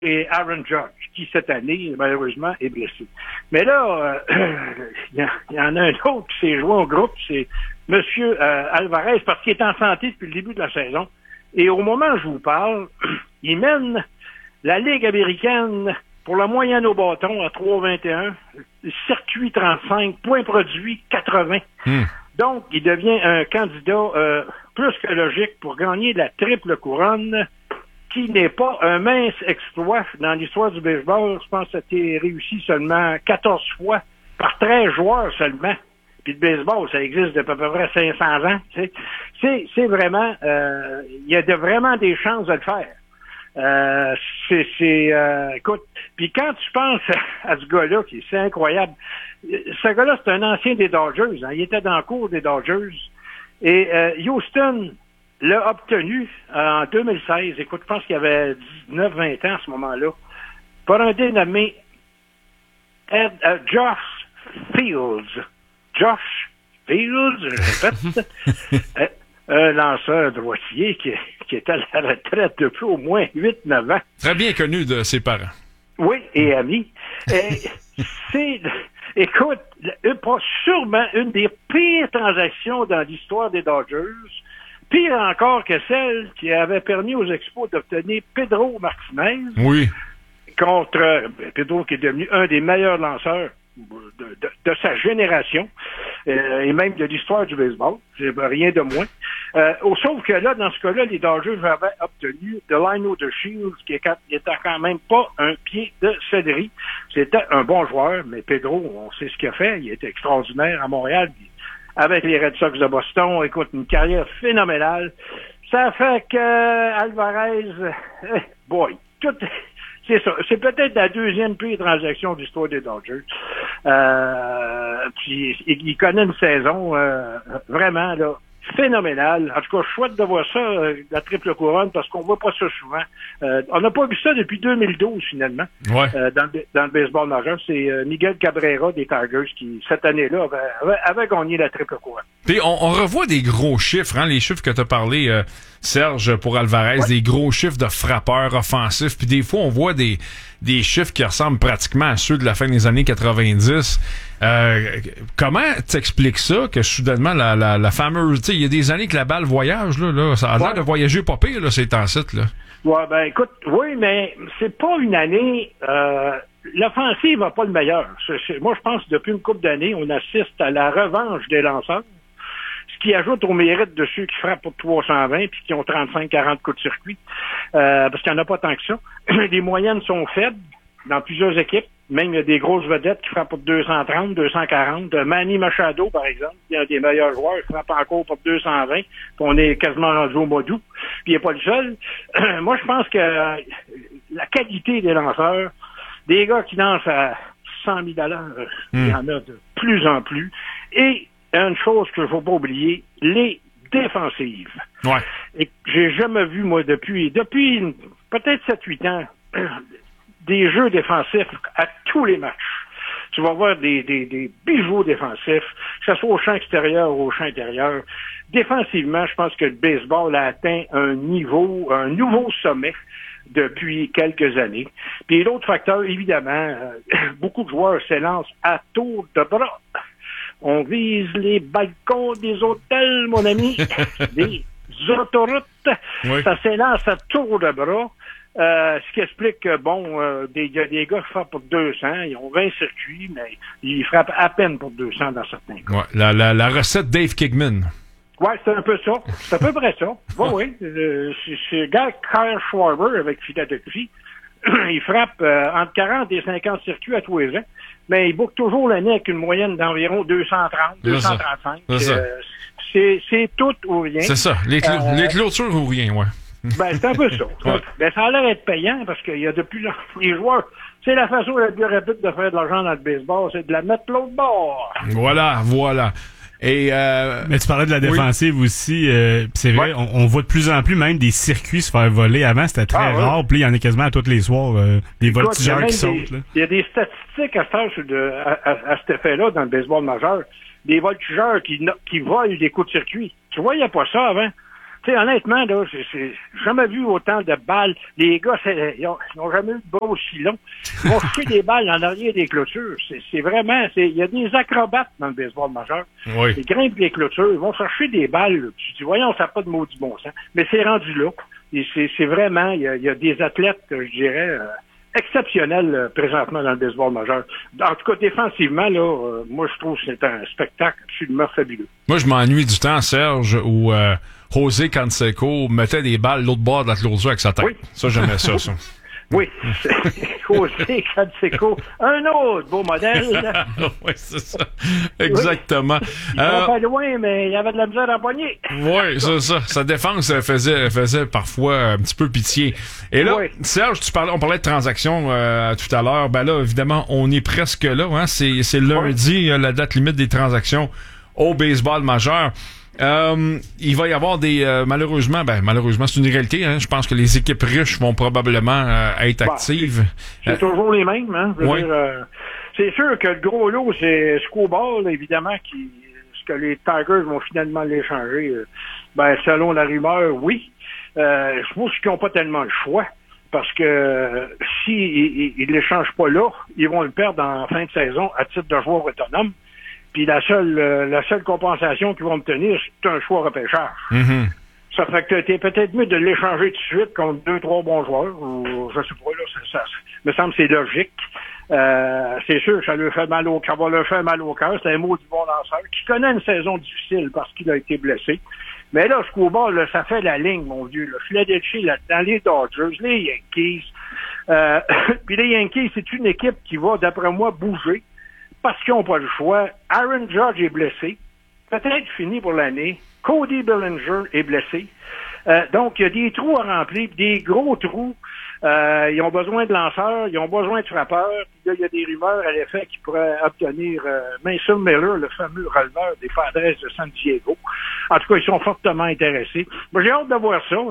et Aaron Judge, qui cette année, malheureusement, est blessé. Mais là, il y en a un autre qui s'est joint au groupe, c'est M. Alvarez, parce qu'il est en santé depuis le début de la saison. Et au moment où je vous parle, il mène la Ligue américaine pour la moyenne au bâton à 3,21, circuit 35, points produits 80. Donc, il devient un candidat plus que logique pour gagner la triple couronne, qui n'est pas un mince exploit dans l'histoire du baseball. Je pense que ça a été réussi seulement 14 fois par 13 joueurs seulement. Puis le baseball, ça existe depuis à peu près 500 ans. C'est vraiment... il y a vraiment des chances de le faire. Écoute, puis quand tu penses à ce gars-là, c'est incroyable. Ce gars-là, c'est un ancien des Dodgers. Hein. Il était dans le cours des Dodgers. Et Houston l'a obtenu en 2016. Écoute, je pense qu'il avait 19-20 ans à ce moment-là. Par un dénommé Josh Fields. Josh Fields, je répète, un lanceur droitier qui était à la retraite depuis au moins 8-9 ans. Très bien connu de ses parents. Oui, et ami. Écoute, sûrement une des pires transactions dans l'histoire des Dodgers. Pire encore que celle qui avait permis aux Expos d'obtenir Pedro Martinez. Oui. Contre Pedro, qui est devenu un des meilleurs lanceurs de sa génération, et même de l'histoire du baseball. C'est rien de moins. Sauf que là, dans ce cas-là, les Dodgers avaient obtenu Delino de Shields, qui était quand même pas un pied de céleri. C'était un bon joueur, mais Pedro, on sait ce qu'il a fait. Il était extraordinaire à Montréal. Avec les Red Sox de Boston, écoute, une carrière phénoménale. Ça fait que Alvarez, c'est ça. C'est peut-être la deuxième pire transaction de l'histoire des Dodgers. Puis il connaît une saison vraiment là phénoménale. En tout cas, chouette de voir ça, la triple couronne, parce qu'on voit pas ça souvent. On n'a pas vu ça depuis 2012, finalement, dans le baseball majeur. C'est Miguel Cabrera des Tigers qui, cette année-là, avait gagné la triple couronne. Puis on revoit des gros chiffres, hein, les chiffres que tu as parlé, Serge, pour Alvarez, des gros chiffres de frappeurs offensifs. Puis des fois, on voit des chiffres qui ressemblent pratiquement à ceux de la fin des années 90. Comment t'expliques ça, que soudainement, la fameuse... Tu sais, il y a des années que la balle voyage, là ça a l'air de voyager pas pire, là, ces temps-ci, là. Ouais, ben écoute, oui, mais c'est pas une année... l'offensive n'a pas le meilleur. Moi, je pense que depuis une couple d'années, on assiste à la revanche des lanceurs, ce qui ajoute au mérite de ceux qui frappent pour 320 puis qui ont 35-40 coups de circuit, parce qu'il n'y en a pas tant que ça. Les moyennes sont faibles dans plusieurs équipes. Même il y a des grosses vedettes qui frappent pour 230, 240. Manny Machado, par exemple, il y a un des meilleurs joueurs, il frappe encore pour 220. Puis on est quasiment rendu au mois d'août. Puis il n'est pas le seul. Moi, je pense que la qualité des lanceurs, des gars qui lancent à 100 000 $, il y en a de plus en plus. Et une chose qu'il ne faut pas oublier, les défensives. Ouais. Et j'ai jamais vu, moi, depuis peut-être 7-8 ans, des jeux défensifs à tous les matchs. Tu vas voir des bijoux défensifs, que ce soit au champ extérieur ou au champ intérieur. Défensivement, je pense que le baseball a atteint un nouveau sommet depuis quelques années. Puis l'autre facteur, évidemment, beaucoup de joueurs s'élancent à tour de bras. On vise les balcons des hôtels, mon ami, des autoroutes. Oui. Ça s'élance à tour de bras. Ce qui explique que, il y a des gars qui frappent pour 200, ils ont 20 circuits, mais ils frappent à peine pour 200 dans certains cas. Ouais, la recette Dave Kigman. Ouais, c'est un peu ça. C'est à peu près ça. Oui. C'est le gars Kyle Schwarber avec Philadelphie. Il frappe entre 40 et 50 circuits à tous les ans, mais il boucle toujours l'année avec une moyenne d'environ 230, 235. C'est tout ou rien. C'est ça. Les clôtures ou rien, ouais. Ben, c'est un peu ça. Ouais. Ben, ça a l'air d'être payant parce qu'il y a de plus en plus les joueurs. C'est la façon la plus rapide de faire de l'argent dans le baseball, c'est de la mettre l'autre bord. Voilà. Et mais tu parlais de la défensive aussi. C'est vrai, on voit de plus en plus même des circuits se faire voler. Avant, c'était très rare. Puis il y en a quasiment à tous les soirs des voltigeurs qui sautent. Il y a des statistiques à faire à cet effet-là dans le baseball majeur. Des voltigeurs qui volent des coups de circuit. Tu vois, il n'y a pas ça avant. Tu sais, honnêtement, là, j'ai jamais vu autant de balles. Les gars, ils ont jamais eu de bras aussi longs. Ils vont chercher des balles en arrière des clôtures. C'est vraiment, il y a des acrobates dans le baseball majeur. Oui. Ils grimpent les clôtures, ils vont chercher des balles. Là. Tu dis, voyons, ça n'a pas de maudit bon sens. Mais c'est rendu là. Et c'est vraiment, il y a des athlètes, je dirais, exceptionnels présentement dans le baseball majeur. En tout cas, défensivement, là, moi, je trouve que c'est un spectacle absolument fabuleux. Moi, je m'ennuie du temps, Serge, où José Canseco mettait des balles l'autre bord de la clôture avec sa tête. Oui. Ça, j'aimais ça. Oui, José Canseco, un autre beau modèle. Oui, c'est ça. Exactement. Il va pas loin, mais il y avait de la misère à poigner. Oui, c'est ça. Sa défense faisait parfois un petit peu pitié. Et là, Serge, on parlait de transactions tout à l'heure. Ben là, évidemment, on est presque là. Hein? C'est lundi, la date limite des transactions au baseball majeur. Il va y avoir malheureusement, c'est une réalité, hein. Je pense que les équipes riches vont probablement être actives. C'est toujours les mêmes, hein. Je veux dire, c'est sûr que le gros lot, c'est Scoball, évidemment, ce que les Tigers vont finalement l'échanger. Selon la rumeur, oui. Je pense qu'ils n'ont pas tellement le choix. Parce que si ils l'échangent pas là, ils vont le perdre en fin de saison à titre de joueur autonome. Puis la seule compensation qu'ils vont obtenir, c'est un choix repêchage. Mm-hmm. Ça fait que t'es peut-être mieux de l'échanger tout de suite contre 2-3 bons joueurs. Ou, je sais pas, là, ça me semble que c'est logique. C'est sûr que ça va leur faire mal au cœur. C'est un mot du bon lanceur qui connaît une saison difficile parce qu'il a été blessé. Mais là, Scoball, là, ça fait la ligne, mon vieux. Là. Philadelphie, là-dedans, les Dodgers, les Yankees. Puis les Yankees, c'est une équipe qui va, d'après moi, bouger. Parce qu'ils n'ont pas le choix. Aaron Judge est blessé. Peut-être fini pour l'année. Cody Bellinger est blessé. Donc, il y a des trous à remplir, des gros trous. Ils ont besoin de lanceurs, ils ont besoin de frappeurs. Puis là, il y a des rumeurs à l'effet qu'ils pourraient obtenir Mason Miller, le fameux releveur des Padres de San Diego. En tout cas, ils sont fortement intéressés. Moi, j'ai hâte de voir ça.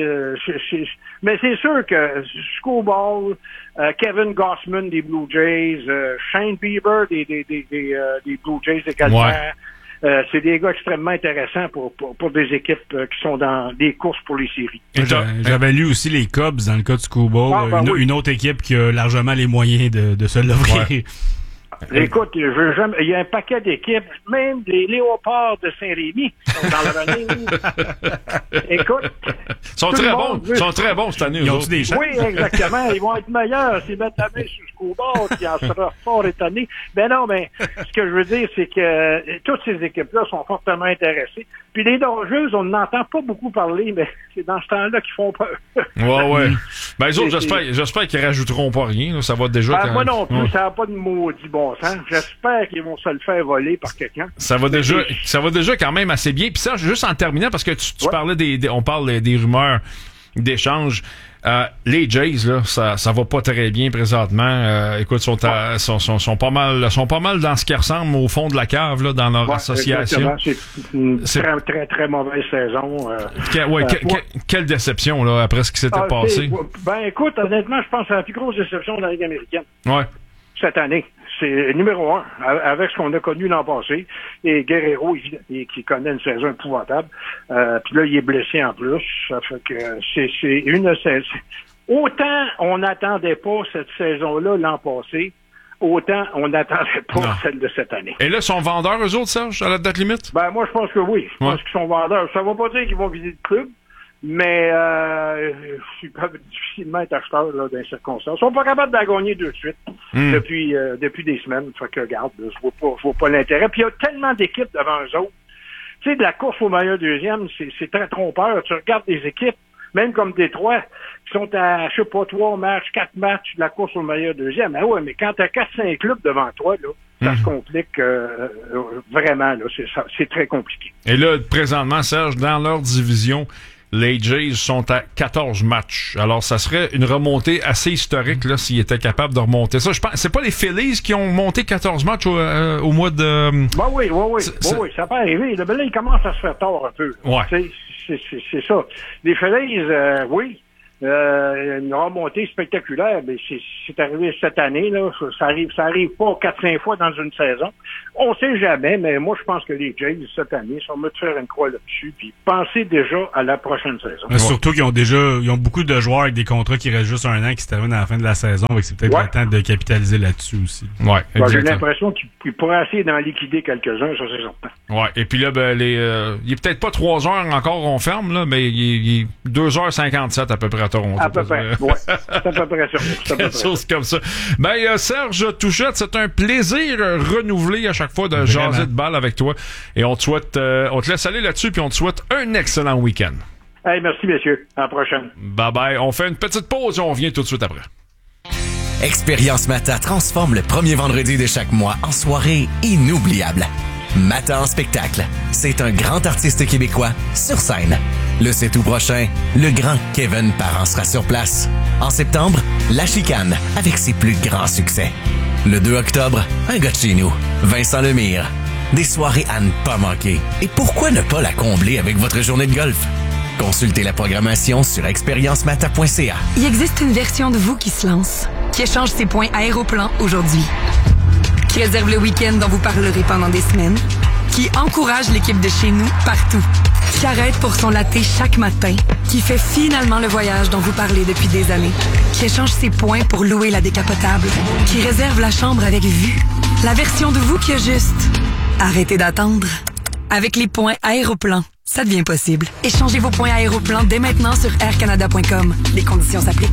Mais c'est sûr que Scoball, Kevin Gossman des Blue Jays, Shane Bieber des Blue Jays également. Ouais. C'est des gars extrêmement intéressants pour des équipes qui sont dans des courses pour les séries. J'avais lu aussi les Cubs dans le cas de Scoball, une autre équipe qui a largement les moyens de se l'offrir. Ouais. Écoute, il y a un paquet d'équipes, même des Léopards de Saint-Rémy qui sont dans la running. Écoute. Ils sont très bons cette année. Ils ont des chances? Oui, exactement. Ils vont être meilleurs s'ils mettent la main sur Scoball, qui en sera fort étonné. Ben non, mais ce que je veux dire, c'est que toutes ces équipes-là sont fortement intéressées. Puis les Dodgers, on n'entend pas beaucoup parler, mais c'est dans ce temps-là qu'ils font peur. Ouais. Ben, les autres, j'espère qu'ils rajouteront pas rien. Là. Ça va déjà... Moi non plus, ça n'a pas de maudit bon sens. J'espère qu'ils vont se le faire voler par quelqu'un. Ça va déjà quand même assez bien. Puis ça, juste en terminant, parce que tu parlais on parle des rumeurs d'échanges. Les Jays, là, ça va pas très bien présentement. Écoute, sont pas mal dans ce qui ressemble au fond de la cave, là, dans leur association. C'est une très, très, très mauvaise saison. Quelle déception, là, après ce qui s'était passé. Écoute, honnêtement, je pense que c'est la plus grosse déception de la Ligue américaine. Ouais. Cette année. C'est numéro 1, avec ce qu'on a connu l'an passé. Et Guerrero, qui connaît une saison épouvantable. Puis là, il est blessé en plus. Ça fait que c'est une saison. Autant on n'attendait pas cette saison-là l'an passé, autant on n'attendait pas celle de cette année. Et là, sont vendeurs, eux autres, Serge, à la date limite? Moi, je pense que oui. Je pense qu'ils sont vendeurs. Ça ne va pas dire qu'ils vont visiter le club. Mais ils peuvent difficilement être acheteurs là, dans les circonstances. Ils sont pas capables de la gagner de suite depuis des semaines. Fait que regarde, je vois pas l'intérêt. Puis il y a tellement d'équipes devant eux autres. Tu sais, de la course au meilleur deuxième, c'est très trompeur. Tu regardes des équipes, même comme Détroit, qui sont à, 3 matchs, 4 matchs de la course au meilleur deuxième. Mais quand t'as 4-5 clubs devant toi, là, ça se complique vraiment. Là, c'est très compliqué. Et là, présentement, Serge, dans leur division, les Jays sont à 14 matchs. Alors, ça serait une remontée assez historique là s'ils étaient capables de remonter ça. Je pense, c'est pas les Phillies qui ont monté 14 matchs au mois de... Oui, ça peut arriver. Là, il commence à se faire tort un peu. Ouais. C'est ça. Les Phillies, oui. une remontée spectaculaire. Mais c'est arrivé cette année, là. Ça arrive pas 4-5 fois dans une saison. On sait jamais, mais moi, je pense que les Jays, cette année, sont mieux de faire une croix là-dessus, puis penser déjà à la prochaine saison. Surtout qu'ils ont beaucoup de joueurs avec des contrats qui restent juste un an, qui se terminent à la fin de la saison. Donc c'est peut-être le temps de capitaliser là-dessus aussi. Ouais, j'ai l'impression qu'il pourrait essayer d'en liquider quelques-uns, ça c'est certain. Ouais, et puis là, ben, il est peut-être pas 3 heures encore, on ferme, là, mais il est 2h57 à peu près à Toronto. À peu près, ouais. C'est à peu près ça. Quelque chose comme ça. Ben, Serge Touchette, c'est un plaisir renouvelé à chaque fois de jaser de balle avec toi. Et on te laisse aller là-dessus, puis on te souhaite un excellent week-end. Hey, merci, messieurs. À la prochaine. Bye bye. On fait une petite pause et on revient tout de suite après. Expérience Mata transforme le premier vendredi de chaque mois en soirée inoubliable. Mata en spectacle. C'est un grand artiste québécois sur scène. Le 7 août prochain, le grand Kevin Parent sera sur place. En septembre, La Chicane avec ses plus grands succès. Le 2 octobre, un gars de chez nous, Vincent Lemire. Des soirées à ne pas manquer. Et pourquoi ne pas la combler avec votre journée de golf? Consultez la programmation sur expériencemata.ca. Il existe une version de vous qui se lance, qui échange ses points Aéroplan aujourd'hui, qui réserve le week-end dont vous parlerez pendant des semaines, qui encourage l'équipe de chez nous partout, qui arrête pour son latte chaque matin, qui fait finalement le voyage dont vous parlez depuis des années, qui échange ses points pour louer la décapotable, qui réserve la chambre avec vue. La version de vous qui a juste arrêtez d'attendre. Avec les points Aéroplan, ça devient possible. Échangez vos points Aéroplan dès maintenant sur aircanada.com. Les conditions s'appliquent.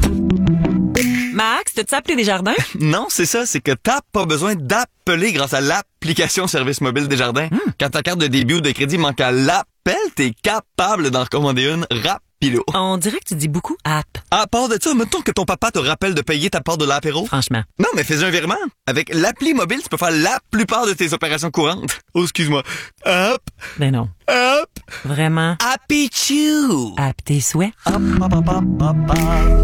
Max, t'as-tu appelé Desjardins? Non, c'est ça, c'est que t'as pas besoin d'appeler grâce à l'application Service Mobile Desjardins. Quand ta carte de débit ou de crédit manque à l'appel, t'es capable d'en recommander une rapido. On dirait que tu dis beaucoup app. À part de ça, mettons que ton papa te rappelle de payer ta part de l'apéro. Franchement. Non, mais fais un virement. Avec l'appli mobile, tu peux faire la plupart de tes opérations courantes. Oh, excuse-moi. Hop. Ben non. Hop. Vraiment. Happy Chew. App tes souhaits. Hop, hop, hop, hop, hop, hop.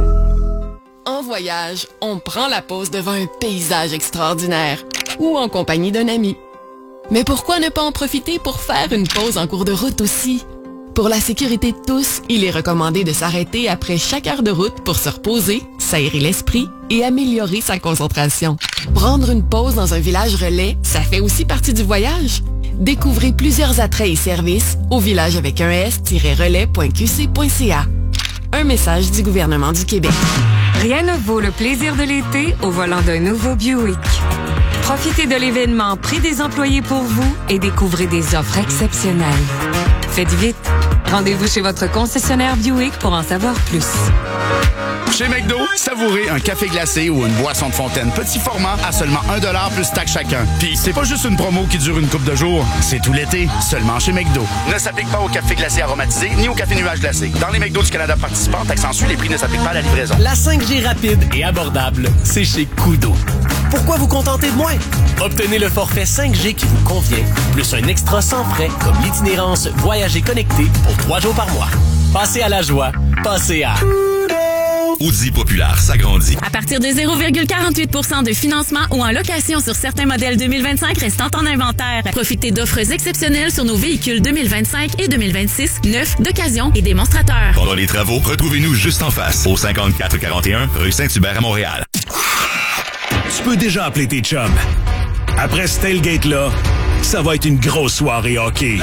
En voyage, on prend la pause devant un paysage extraordinaire ou en compagnie d'un ami. Mais pourquoi ne pas en profiter pour faire une pause en cours de route aussi? Pour la sécurité de tous, il est recommandé de s'arrêter après chaque heure de route pour se reposer, s'aérer l'esprit et améliorer sa concentration. Prendre une pause dans un village relais, ça fait aussi partie du voyage. Découvrez plusieurs attraits et services au village avec un s-relais.qc.ca. Un message du gouvernement du Québec. Rien ne vaut le plaisir de l'été au volant d'un nouveau Buick. Profitez de l'événement Prix des employés pour vous et découvrez des offres exceptionnelles. Faites vite. Rendez-vous chez votre concessionnaire Buick pour en savoir plus. Chez McDo, savourez un café glacé ou une boisson de fontaine petit format à seulement 1$ plus taxe chacun. Puis c'est pas juste une promo qui dure une couple de jours, c'est tout l'été, seulement chez McDo. Ne s'applique pas au café glacé aromatisé ni au café nuage glacé. Dans les McDo du Canada participants, taxe en sus, les prix ne s'appliquent pas à la livraison. La 5G rapide et abordable, c'est chez Koodo. Pourquoi vous contenter de moins? Obtenez le forfait 5G qui vous convient, plus un extra sans frais comme l'itinérance Voyager connecté pour 3 jours par mois. Passez à la joie, passez à... Audi Populaire s'agrandit. À partir de 0,48% de financement ou en location sur certains modèles 2025 restant en inventaire. Profitez d'offres exceptionnelles sur nos véhicules 2025 et 2026, neufs, d'occasion et démonstrateurs. Pendant les travaux, retrouvez-nous juste en face, au 5441 rue Saint-Hubert à Montréal. Tu peux déjà appeler tes chums. Après ce tailgate-là, ça va être une grosse soirée hockey.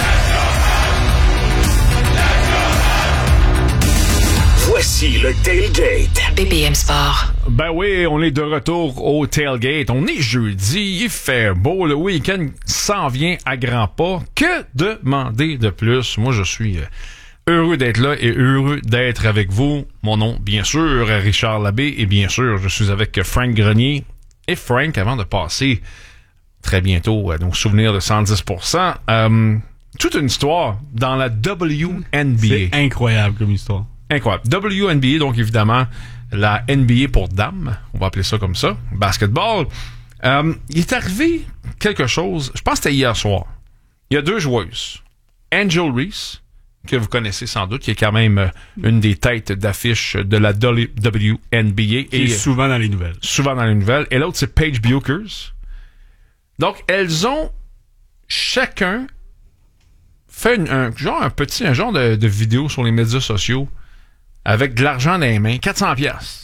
Voici le Tailgate. BPM Sport. Ben oui, on est de retour au Tailgate. On est jeudi, il fait beau, le week-end s'en vient à grands pas. Que demander de plus? Moi, je suis heureux d'être là et heureux d'être avec vous. Mon nom, bien sûr, Richard Labbé, et bien sûr, je suis avec Frank Grenier. Et Frank, avant de passer très bientôt à nos souvenirs de 110%, toute une histoire dans la WNBA. C'est incroyable comme histoire. Incroyable. WNBA, donc évidemment, la NBA pour dames, on va appeler ça comme ça, basketball. Il est arrivé quelque chose, je pense que c'était hier soir. Il y a 2 joueuses. Angel Reese, que vous connaissez sans doute, qui est quand même une des têtes d'affiche de la WNBA. Qui est souvent dans les nouvelles. Souvent dans les nouvelles. Et l'autre, c'est Paige Bueckers. Donc, elles ont chacun fait un genre de vidéo sur les médias sociaux avec de l'argent dans les mains, 400$.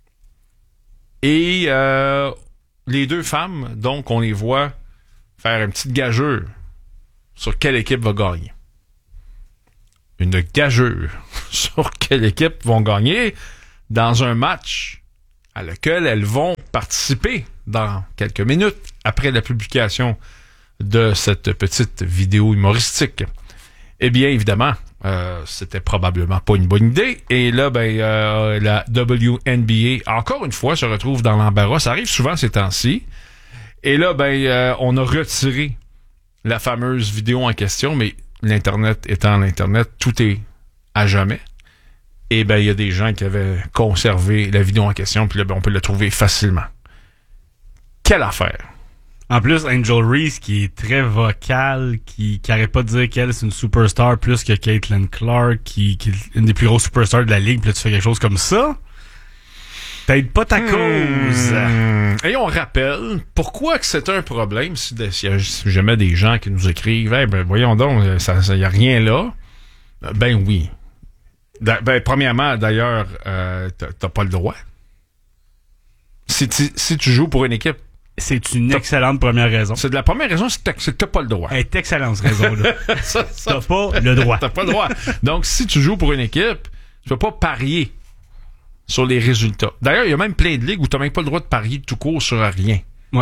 Et les deux femmes, donc, on les voit faire une petite gageure sur quelle équipe va gagner. Une gageure sur quelle équipe vont gagner dans un match à lequel elles vont participer dans quelques minutes après la publication de cette petite vidéo humoristique. Eh bien, évidemment, c'était probablement pas une bonne idée. Et là, la WNBA, encore une fois, se retrouve dans l'embarras. Ça arrive souvent ces temps-ci. Et là, on a retiré la fameuse vidéo en question, mais l'Internet étant l'Internet, tout est à jamais. Et il y a des gens qui avaient conservé la vidéo en question, puis là, on peut la trouver facilement. Quelle affaire! En plus, Angel Reese, qui est très vocale, qui arrête pas de dire qu'elle, c'est une superstar plus que Caitlin Clark, qui est une des plus grosses superstars de la ligue, puis là, tu fais quelque chose comme ça, t'aides pas ta cause. Et on rappelle pourquoi que c'est un problème si jamais des gens qui nous écrivent voyons donc, il y a rien là. Ben oui. Premièrement, d'ailleurs, t'as pas le droit. Si tu joues pour une équipe, c'est une excellente première raison. C'est de la première raison, c'est que t'as pas le droit. Elle est excellente raison, là. T'as pas le droit. T'as pas le droit. Donc, si tu joues pour une équipe, tu peux pas parier sur les résultats. D'ailleurs, il y a même plein de ligues où t'as même pas le droit de parier tout court sur rien. Ouais.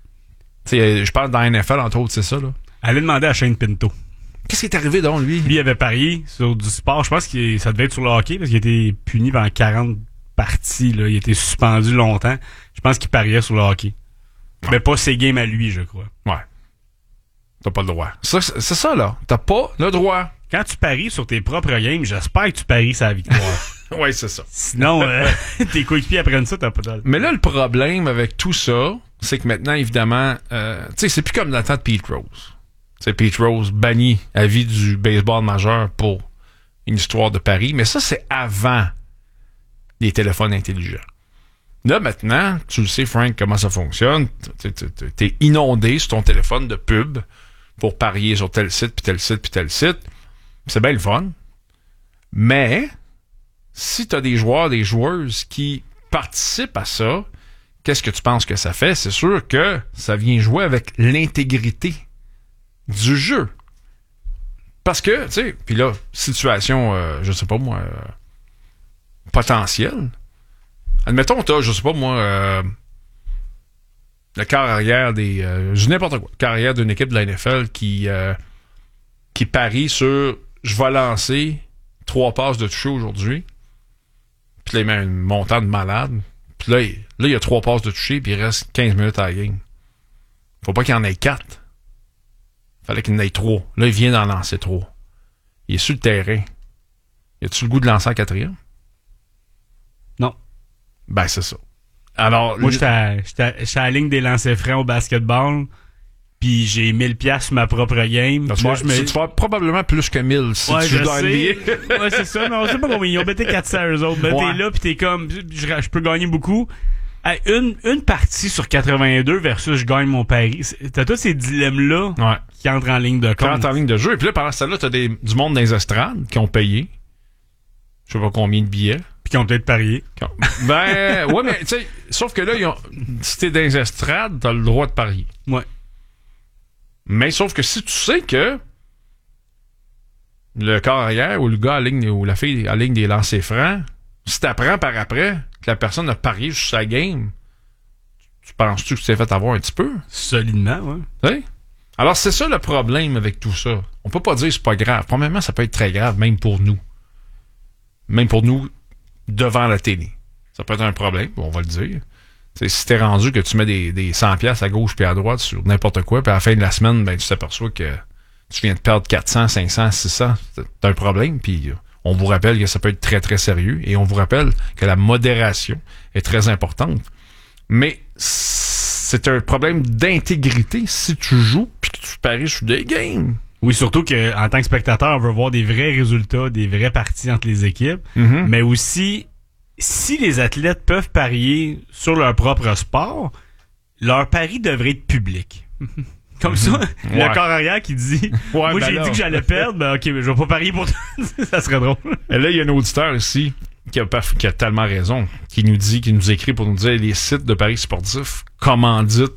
Je parle dans la NFL, entre autres, c'est ça, là. Allez demander à Shane Pinto. Qu'est-ce qui est arrivé donc, lui? Lui avait parié sur du sport. Je pense que ça devait être sur le hockey parce qu'il a été puni pendant 40 parties, là. Il a été suspendu longtemps. Je pense qu'il pariait sur le hockey. Ouais. Mais pas ses games à lui, je crois. Ouais. T'as pas le droit. C'est ça, là. T'as pas le droit. Quand tu paries sur tes propres games, j'espère que tu paries sur la victoire. Oui, c'est ça. Sinon, tes coéquipiers apprennent ça, t'as pas de... Mais là, le problème avec tout ça, c'est que maintenant, évidemment, c'est plus comme dans le temps de Pete Rose. Pete Rose banni à vie du baseball majeur pour une histoire de paris. Mais ça, c'est avant les téléphones intelligents. Là, maintenant, tu le sais, Frank, comment ça fonctionne. T'es inondé sur ton téléphone de pub pour parier sur tel site, puis tel site, puis tel site. C'est bien le fun. Mais, si t'as des joueurs, des joueuses qui participent à ça, qu'est-ce que tu penses que ça fait? C'est sûr que ça vient jouer avec l'intégrité du jeu. Parce que, tu sais, puis là, situation, je sais pas moi, potentielle. Admettons, t'as, je sais pas moi, le quart arrière des... n'importe quoi. Le quart arrière d'une équipe de la NFL qui parie sur je vais lancer 3 passes de toucher aujourd'hui. Puis là, il met un montant de malade. Puis là, il y a 3 passes de toucher, puis il reste 15 minutes à la game. Faut pas qu'il y en ait 4. Fallait qu'il y en ait 3. Là, il vient d'en lancer 3. Il est sur le terrain. Y a-tu le goût de lancer en 4e? Non. Ben, c'est ça. Alors, moi, j'étais à la ligne des lancers francs au basketball, puis j'ai 1000$ sur ma propre game. Tu vas probablement plus que 1000 si tu joues dans NBA. Ouais, c'est ça, mais on sait pas combien. Ils ont bêté 400 eux autres. Ben, t'es là, puis t'es comme, je peux gagner beaucoup. Une partie sur 82 versus je gagne mon pari. T'as tous ces dilemmes-là qui entrent en ligne de compte. Qui entrent en ligne de jeu. Et puis là, pendant ce temps-là, t'as du monde dans les estrades qui ont payé. Je sais pas combien de billets. Puis qui ont peut-être parié. Ben, ouais, mais tu sais, sauf que là, si t'es dans les estrades, t'as le droit de parier. Ouais. Mais sauf que si tu sais que le corps arrière ou le gars à ligne ou la fille à ligne des lancers francs, si t'apprends par après que la personne a parié sur sa game, tu penses-tu que tu t'es fait avoir un petit peu? Solidement, ouais. T'sais? Alors, c'est ça le problème avec tout ça. On peut pas dire que c'est pas grave. Premièrement, ça peut être très grave, même pour nous. Même pour nous, devant la télé. Ça peut être un problème, on va le dire. T'sais, si t'es rendu que tu mets des 100$ à gauche puis à droite sur n'importe quoi, puis à la fin de la semaine, ben tu t'aperçois que tu viens de perdre 400, 500, 600, c'est un problème, puis on vous rappelle que ça peut être très, très sérieux, et on vous rappelle que la modération est très importante. Mais c'est un problème d'intégrité si tu joues puis que tu paries sur des games. Oui, surtout qu'en tant que spectateur, on veut voir des vrais résultats, des vraies parties entre les équipes, mais aussi, si les athlètes peuvent parier sur leur propre sport, leur pari devrait être public. Comme ça, le corps arrière qui dit moi j'ai dit que j'allais perdre, ben ok, mais je vais pas parier pour ça serait drôle. Et là, il y a un auditeur ici qui a tellement raison, qui nous écrit pour nous dire les sites de paris sportifs commanditent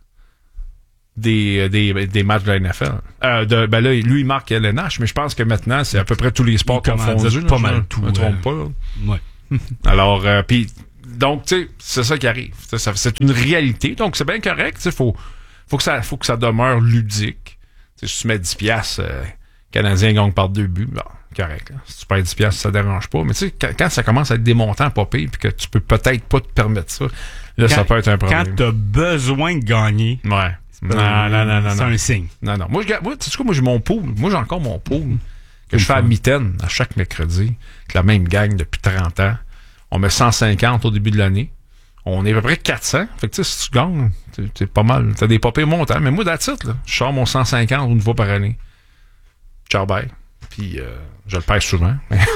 des matchs de la NFL. Ben là, lui, il marque LNH, mais je pense que maintenant, c'est à peu près tous les sports confondus. Pas mal tout. Je me trompe pas. Ouais. Alors, puis donc, tu sais, c'est ça qui arrive. C'est une réalité. Donc, c'est bien correct. Tu sais, faut que ça demeure ludique. Tu sais, si tu mets 10$, Canadien gagne par 2 buts, bon, correct. Là. Si tu perds 10$, ça dérange pas. Mais tu sais, quand ça commence à être des montants pas pires, puis que tu peux peut-être pas te permettre ça, là, ça peut être un problème. Quand t'as besoin de gagner. Ouais. Non. C'est un signe. Non. Moi, tu sais quoi, moi, j'ai mon pool. Moi, j'ai encore mon pool que je fais à mitaine à chaque mercredi. Avec la même gang depuis 30 ans. On met 150 au début de l'année. On est à peu près 400. Fait que, tu sais, si tu gagnes, c'est pas mal. T'as des papiers montants. Mais moi, that's it, là. Je sors mon 150 une fois par année. Ciao, bye. Puis, je le perds souvent.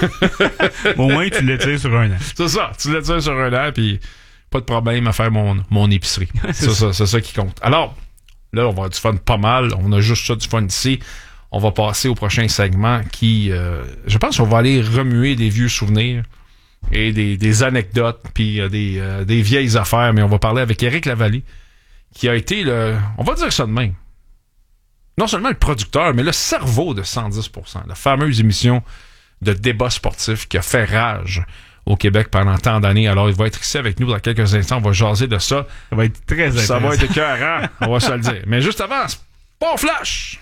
Au moins, tu l'étires sur un an. C'est ça. Tu l'étires sur un an, puis pas de problème à faire mon épicerie. C'est ça qui compte. Alors, là, on va avoir du fun pas mal. On a juste ça du fun ici. On va passer au prochain segment qui... je pense qu'on va aller remuer des vieux souvenirs et des anecdotes, puis des vieilles affaires. Mais on va parler avec Éric Lavallée, qui a été on va dire ça de même. Non seulement le producteur, mais le cerveau de 110%. La fameuse émission de débat sportif qui a fait rage au Québec pendant tant d'années. Alors, il va être ici avec nous dans quelques instants. On va jaser de ça. Ça va être très intéressant. Ça va être écœurant, on va se le dire. Mais juste avant, Sport Flash!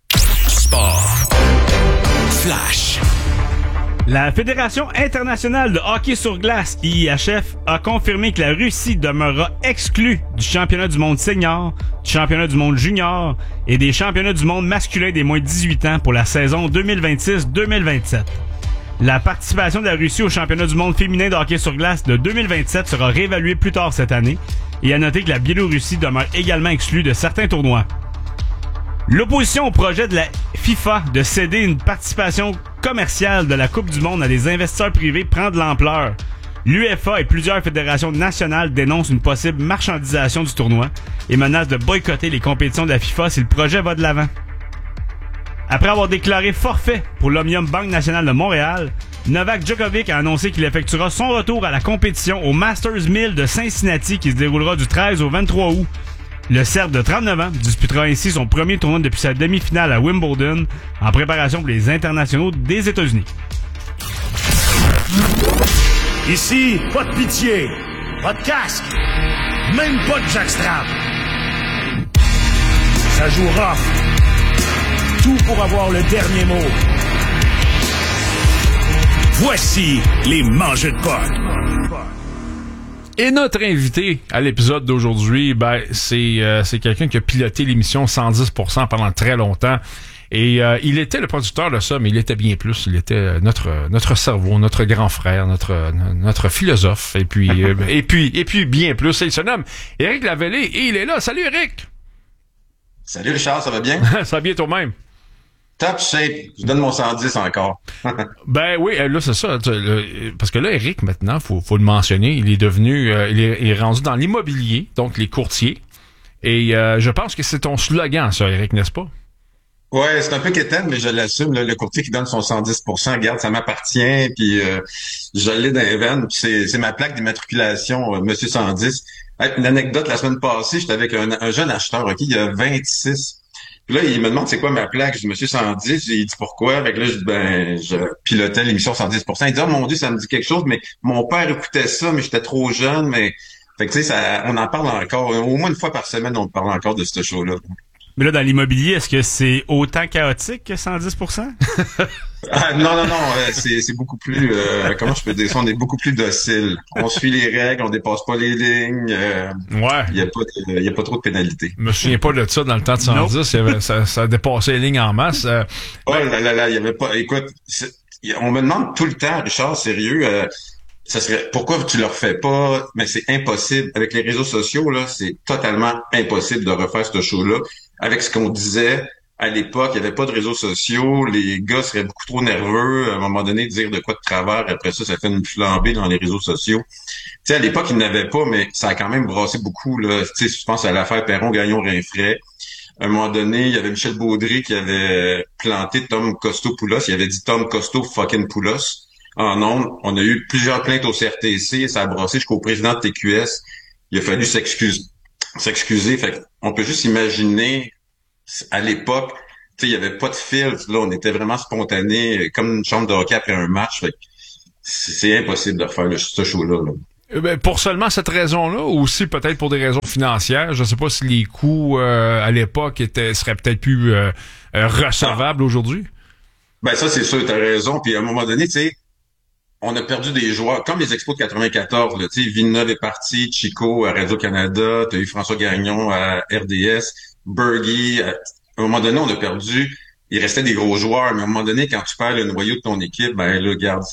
Sport Flash. La Fédération internationale de hockey sur glace, IIHF, a confirmé que la Russie demeurera exclue du championnat du monde senior, du championnat du monde junior et des championnats du monde masculin des moins de 18 ans pour la saison 2026-2027. La participation de la Russie au championnat du monde féminin de hockey sur glace de 2027 sera réévaluée plus tard cette année et à noter que la Biélorussie demeure également exclue de certains tournois. L'opposition au projet de la FIFA de céder une participation commerciale de la Coupe du monde à des investisseurs privés prend de l'ampleur. L'UEFA et plusieurs fédérations nationales dénoncent une possible marchandisation du tournoi et menacent de boycotter les compétitions de la FIFA si le projet va de l'avant. Après avoir déclaré forfait pour l'Omnium Banque Nationale de Montréal, Novak Djokovic a annoncé qu'il effectuera son retour à la compétition au Masters 1000 de Cincinnati qui se déroulera du 13 au 23 août. Le Serbe de 39 ans disputera ainsi son premier tournoi depuis sa demi-finale à Wimbledon en préparation pour les internationaux des États-Unis. Ici, pas de pitié, pas de casque, même pas de jackstrap. Ça joue rough. Tout pour avoir le dernier mot. Voici les mangeux de potes. Et notre invité à l'épisode d'aujourd'hui, c'est quelqu'un qui a piloté l'émission 110% pendant très longtemps. Et il était le producteur de ça, mais il était bien plus. Il était notre cerveau, notre grand frère, notre philosophe. Et puis bien plus. Il se nomme Éric Lavallée et il est là. Salut Éric! Salut Richard, ça va bien? Ça va bien toi-même. Top shape. Je donne mon 110 encore. Ben oui, là c'est ça. Parce que là, Éric, maintenant, faut le mentionner, il est devenu, il est rendu dans l'immobilier, donc les courtiers. Et je pense que c'est ton slogan, ça, Éric, n'est-ce pas? Ouais, c'est un peu quétaine, mais je l'assume. Le courtier qui donne son 110%, regarde, ça m'appartient, puis je l'ai dans les veines. Puis c'est ma plaque d'immatriculation, Monsieur 110. Une anecdote, la semaine passée, j'étais avec un jeune acheteur, OK, il a 26. Puis là, il me demande c'est quoi ma plaque. Je dis Monsieur 110. Il dit pourquoi? Avec là, je dis je pilotais l'émission 110%. Il dit oh mon Dieu, ça me dit quelque chose, mais mon père écoutait ça, mais j'étais trop jeune, mais fait que tu sais, on en parle encore. Au moins une fois par semaine, on parle encore de ce show-là. Mais là, dans l'immobilier, est-ce que c'est autant chaotique que 110%? Non, c'est beaucoup plus, comment je peux dire ça, on est beaucoup plus docile. On suit les règles, on dépasse pas les lignes. Ouais. Il y a pas trop de pénalités. Je me souviens pas de ça dans le temps de 110, ça a dépassé les lignes en masse. Oh là, il y avait pas, écoute, on me demande tout le temps, Richard, sérieux, ça serait, pourquoi tu le refais pas? Mais c'est impossible. Avec les réseaux sociaux, là, c'est totalement impossible de refaire ce show-là. Avec ce qu'on disait à l'époque, il n'y avait pas de réseaux sociaux, les gars seraient beaucoup trop nerveux, à un moment donné, dire de quoi de travers, après ça fait une flambée dans les réseaux sociaux. Tu sais, à l'époque, ils n'avaient pas, mais ça a quand même brassé beaucoup, là. Tu sais, je pense à l'affaire Perron-Gagnon-Rinfret. À un moment donné, il y avait Michel Baudry qui avait planté Tom Costo-Poulos. Il avait dit Tom Costo fucking Poulos. en ondes. On a eu plusieurs plaintes au CRTC, ça a brassé jusqu'au président de TQS. Il a fallu s'excuser. Fait on peut juste imaginer, à l'époque, tu sais, il y avait pas de filtre. Là, on était vraiment spontané, comme une chambre de hockey après un match. Fait c'est impossible de refaire ce show-là, là. Ben, pour seulement cette raison-là, ou aussi peut-être pour des raisons financières, je sais pas si les coûts à l'époque seraient peut-être plus recevables aujourd'hui. Ben ça, c'est sûr, t'as raison. Puis à un moment donné, tu sais, on a perdu des joueurs, comme les Expos de 94, là, tu sais, Villeneuve est parti, Chico à Radio-Canada, t'as eu François Gagnon à RDS, Bergy. À un moment donné, on a perdu. Il restait des gros joueurs, mais à un moment donné, quand tu perds le noyau de ton équipe, ben là, regarde,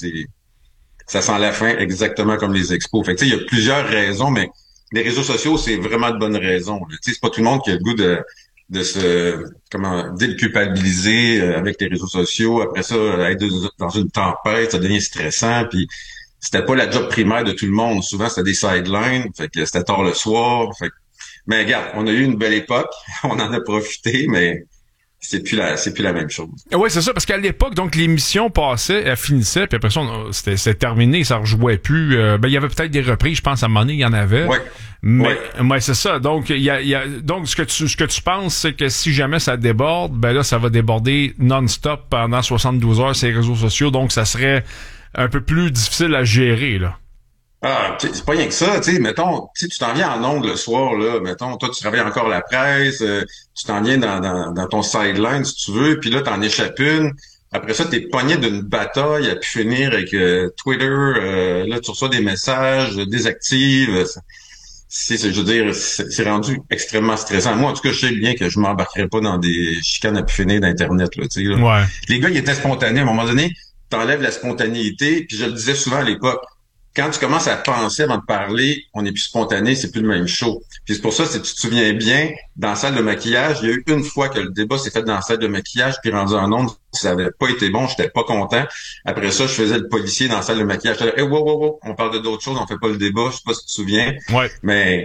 ça sent la fin exactement comme les Expos. Fait que, tu sais, il y a plusieurs raisons, mais les réseaux sociaux, c'est vraiment de bonnes raisons. Tu sais, c'est pas tout le monde qui a le goût de se déculpabiliser avec les réseaux sociaux. Après ça, être dans une tempête, ça devient stressant. Puis c'était pas la job primaire de tout le monde. Souvent, c'était des sidelines. Fait que c'était tard le soir. Mais regarde, on a eu une belle époque. On en a profité, mais c'est plus la même chose. Oui, c'est ça, parce qu'à l'époque, donc, l'émission passait, elle finissait, puis après ça, c'était terminé, ça rejouait plus. Il y avait peut-être des reprises, je pense, à un moment donné, il y en avait. Ouais. Mais c'est ça. Donc, donc, ce que tu penses, c'est que si jamais ça déborde, ben là, ça va déborder non-stop pendant 72 heures sur les réseaux sociaux, donc ça serait un peu plus difficile à gérer, là. Ah, c'est pas rien que ça, tu sais, mettons, tu t'en viens en ondes le soir, là, mettons, toi, tu travailles encore la presse, tu t'en viens dans ton sideline, si tu veux, puis là, t'en échappes une. Après ça, t'es pogné d'une bataille à pu finir avec Twitter, là, tu reçois des messages, désactives. Je veux dire, c'est rendu extrêmement stressant. Moi, en tout cas, je sais bien que je m'embarquerais pas dans des chicanes à pu finir d'Internet, là, tu sais, là. Ouais. Les gars, ils étaient spontanés. À un moment donné, t'enlèves la spontanéité, puis je le disais souvent à l'époque, quand tu commences à penser avant de parler, on est plus spontané, c'est plus le même show. Puis c'est pour ça, si tu te souviens bien, dans la salle de maquillage, il y a eu une fois que le débat s'est fait dans la salle de maquillage, puis rendu en ondes, ça avait pas été bon, j'étais pas content. Après ça, je faisais le policier dans la salle de maquillage. Je disais, wow, on parle d'autres choses, on fait pas le débat, je sais pas si tu te souviens. Ouais. Mais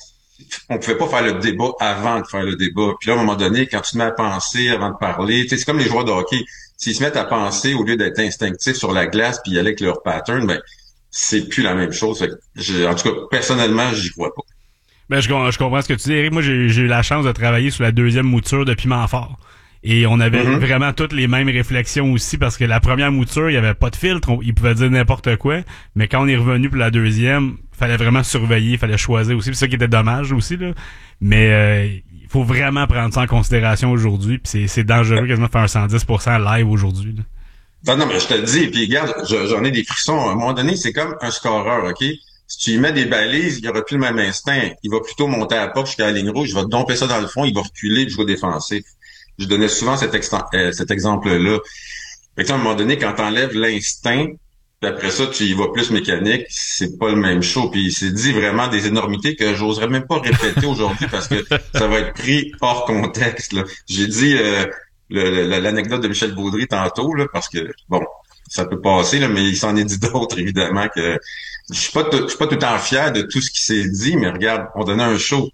on pouvait pas faire le débat avant de faire le débat. Puis là, à un moment donné, quand tu te mets à penser avant de parler, tu sais, c'est comme les joueurs de hockey. S'ils se mettent à penser au lieu d'être instinctifs sur la glace puis y aller avec leur pattern, ben c'est plus la même chose. Fait que en tout cas, personnellement, j'y crois pas. Ben, je comprends ce que tu dis, Eric. Moi, j'ai eu la chance de travailler sur la deuxième mouture de Piment Fort. Et on avait vraiment toutes les mêmes réflexions aussi, parce que la première mouture, il y avait pas de filtre, il pouvait dire n'importe quoi. Mais quand on est revenu pour la deuxième, fallait vraiment surveiller, fallait choisir aussi. C'est ça qui était dommage aussi, là. Mais il faut vraiment prendre ça en considération aujourd'hui. Puis c'est dangereux quasiment de faire un 110% live aujourd'hui, là. Non, mais je te le dis, puis regarde, j'en ai des frissons. À un moment donné, c'est comme un scoreur, OK? Si tu lui mets des balises, il n'y aura plus le même instinct. Il va plutôt monter à la porte jusqu'à la ligne rouge, il va domper ça dans le fond, il va reculer et jouer défensif. Je donnais souvent cet exemple-là. Fait que, à un moment donné, quand t'enlèves l'instinct, puis après ça, tu y vas plus mécanique, c'est pas le même show. Puis il s'est dit vraiment des énormités que j'oserais même pas répéter aujourd'hui parce que ça va être pris hors contexte, là. J'ai dit l'anecdote de Michel Baudry tantôt, là, parce que, bon, ça peut passer, là, mais il s'en est dit d'autres, évidemment, que je suis pas tout le temps fier de tout ce qui s'est dit, mais regarde, on donnait un show.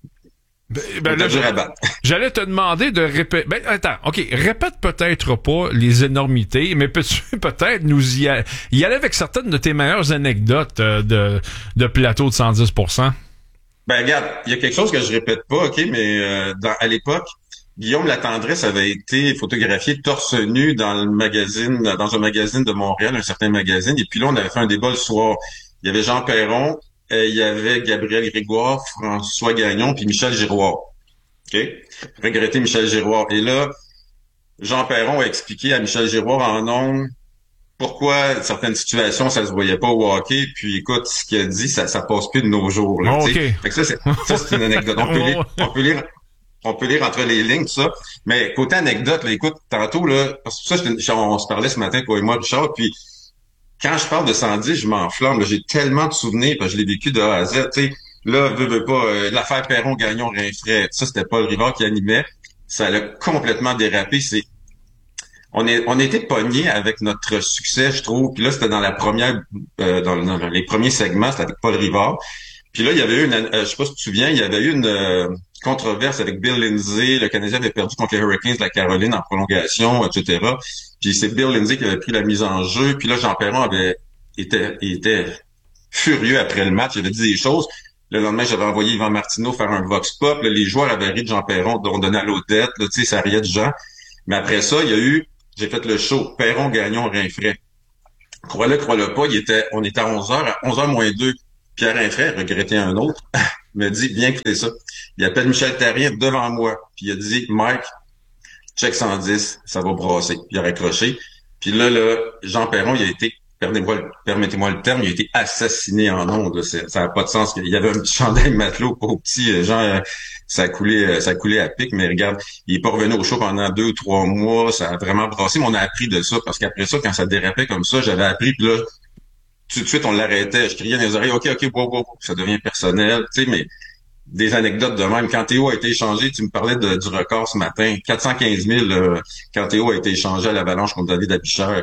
J'allais te demander de répéter. Ben, attends, OK, répète peut-être pas les énormités, mais peux-tu peut-être nous y aller avec certaines de tes meilleures anecdotes de plateau de 110%? Ben, regarde, il y a quelque chose que je répète pas, OK, mais à l'époque, Guillaume Latendresse avait été photographié torse nu dans un magazine de Montréal, un certain magazine, et puis là, on avait fait un débat le soir. Il y avait Jean Perron, il y avait Gabriel Grégoire, François Gagnon, puis Michel Giroir. OK? Regretté Michel Giroir. Et là, Jean Perron a expliqué à Michel Giroir en ondes pourquoi certaines situations, ça se voyait pas au hockey. Puis écoute, ce qu'il a dit, ça passe plus de nos jours. Là, okay. Fait que ça, c'est une anecdote. On peut lire entre les lignes, tout ça. Mais côté anecdote, là, écoute, tantôt, là, parce que ça, on se parlait ce matin, toi et moi, Richard, puis quand je parle de 110, je m'enflamme. J'ai tellement de souvenirs, parce que je l'ai vécu de A à Z. Tu sais, là, veux pas, l'affaire Perron-Gagnon-Rinfret, ça, c'était Paul Rivard qui animait. Ça a complètement dérapé. On était pognés avec notre succès, je trouve. Puis là, c'était dans la première, dans les premiers segments, c'était avec Paul Rivard. Puis là, il y avait eu je sais pas si tu te souviens, il y avait eu une controverse avec Bill Lindsay. Le Canadien avait perdu contre les Hurricanes de la Caroline en prolongation, etc. Puis c'est Bill Lindsay qui avait pris la mise en jeu. Puis là, Jean Perron était furieux après le match. Il avait dit des choses. Le lendemain, j'avais envoyé Yvan Martineau faire un vox pop. Là, les joueurs avaient ri de Jean Perron, dont Donald Odette. Là, tu sais, ça riait de Jean. Mais après ça, j'ai fait le show. Perron, Gagnon, Rinfret. Crois-le pas, on était à 11h, à 11h moins 2. Pierre Rinfret, regrettait un autre, me dit, viens écouter ça. Il appelle Michel Therrien devant moi. Puis il a dit, Mike, check 110, ça va brasser. Puis il a raccroché. Puis là, Jean Perron, il a été, permettez-moi le terme, il a été assassiné en ondes. Ça n'a pas de sens. Il y avait un petit chandail matelot, pauvre petit Jean, ça coulait à pic. Mais regarde, il est pas revenu au show pendant 2 ou 3 mois. Ça a vraiment brassé. Mais on a appris de ça. Parce qu'après ça, quand ça dérapait comme ça, j'avais appris. Puis là, tout de suite, on l'arrêtait. Je criais dans les oreilles, OK, wow. Ça devient personnel. Tu sais, mais des anecdotes de même. Quand Théo a été échangé, tu me parlais du record ce matin. 415 000 quand Théo a été échangé à l'Avalanche contre David Abichère.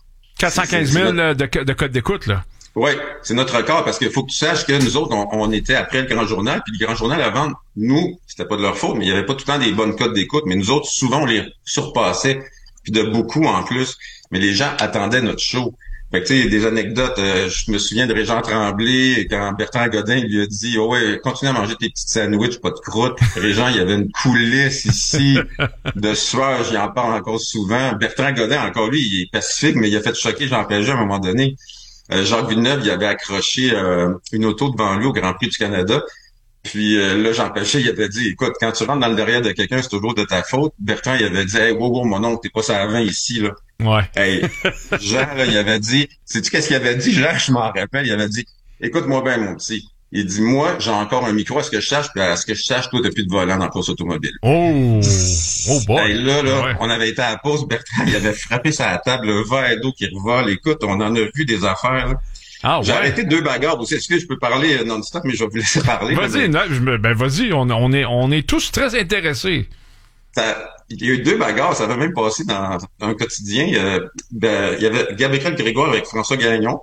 415 000 de code d'écoute, là. Oui, c'est notre record parce qu'il faut que tu saches que nous autres, on était après le Grand Journal, puis le Grand Journal avant, nous, c'était pas de leur faute, mais il y avait pas tout le temps des bonnes codes d'écoute, mais nous autres, souvent, on les surpassait, puis de beaucoup en plus, mais les gens attendaient notre show. Fait que tu sais, des anecdotes, je me souviens de Régent Tremblay, quand Bertrand Godin lui a dit, oh ouais, continue à manger tes petites sandwichs, pas de croûte. Régent, il y avait une coulisse ici de sueur, j'y en parle encore souvent. Bertrand Godin, encore lui, il est pacifique, mais il a fait choquer Jean Pagé à un moment donné. Jacques Villeneuve, il avait accroché une auto devant lui au Grand Prix du Canada. Puis là, Jean Pagé, il avait dit, écoute, quand tu rentres dans le derrière de quelqu'un, c'est toujours de ta faute. Bertrand, il avait dit, hey, wow, mon oncle, t'es pas ça avant ici, là. Ouais. Hey, Jean, là, il avait dit, sais-tu qu'est-ce qu'il avait dit, Jean? Je m'en rappelle, il avait dit, écoute-moi bien, mon petit. Il dit, moi, j'ai encore un micro, à ce que je sache, puis à ce que je sache, toi, t'as plus de volant dans la course automobile. Oh boy. Hey, là, ouais. On avait été à la pause, Bertrand, il avait frappé sa table, le verre d'eau qui revole. Écoute, on en a vu des affaires, là. Ah, ouais. J'ai arrêté 2 bagarres aussi. Est-ce que je peux parler non-stop, mais je vais vous laisser parler. Vas-y, vas-y, on est tous très intéressés. Il y a eu 2 bagarres, ça avait même passé dans un quotidien. Il y avait Gabriel Grégoire avec François Gagnon.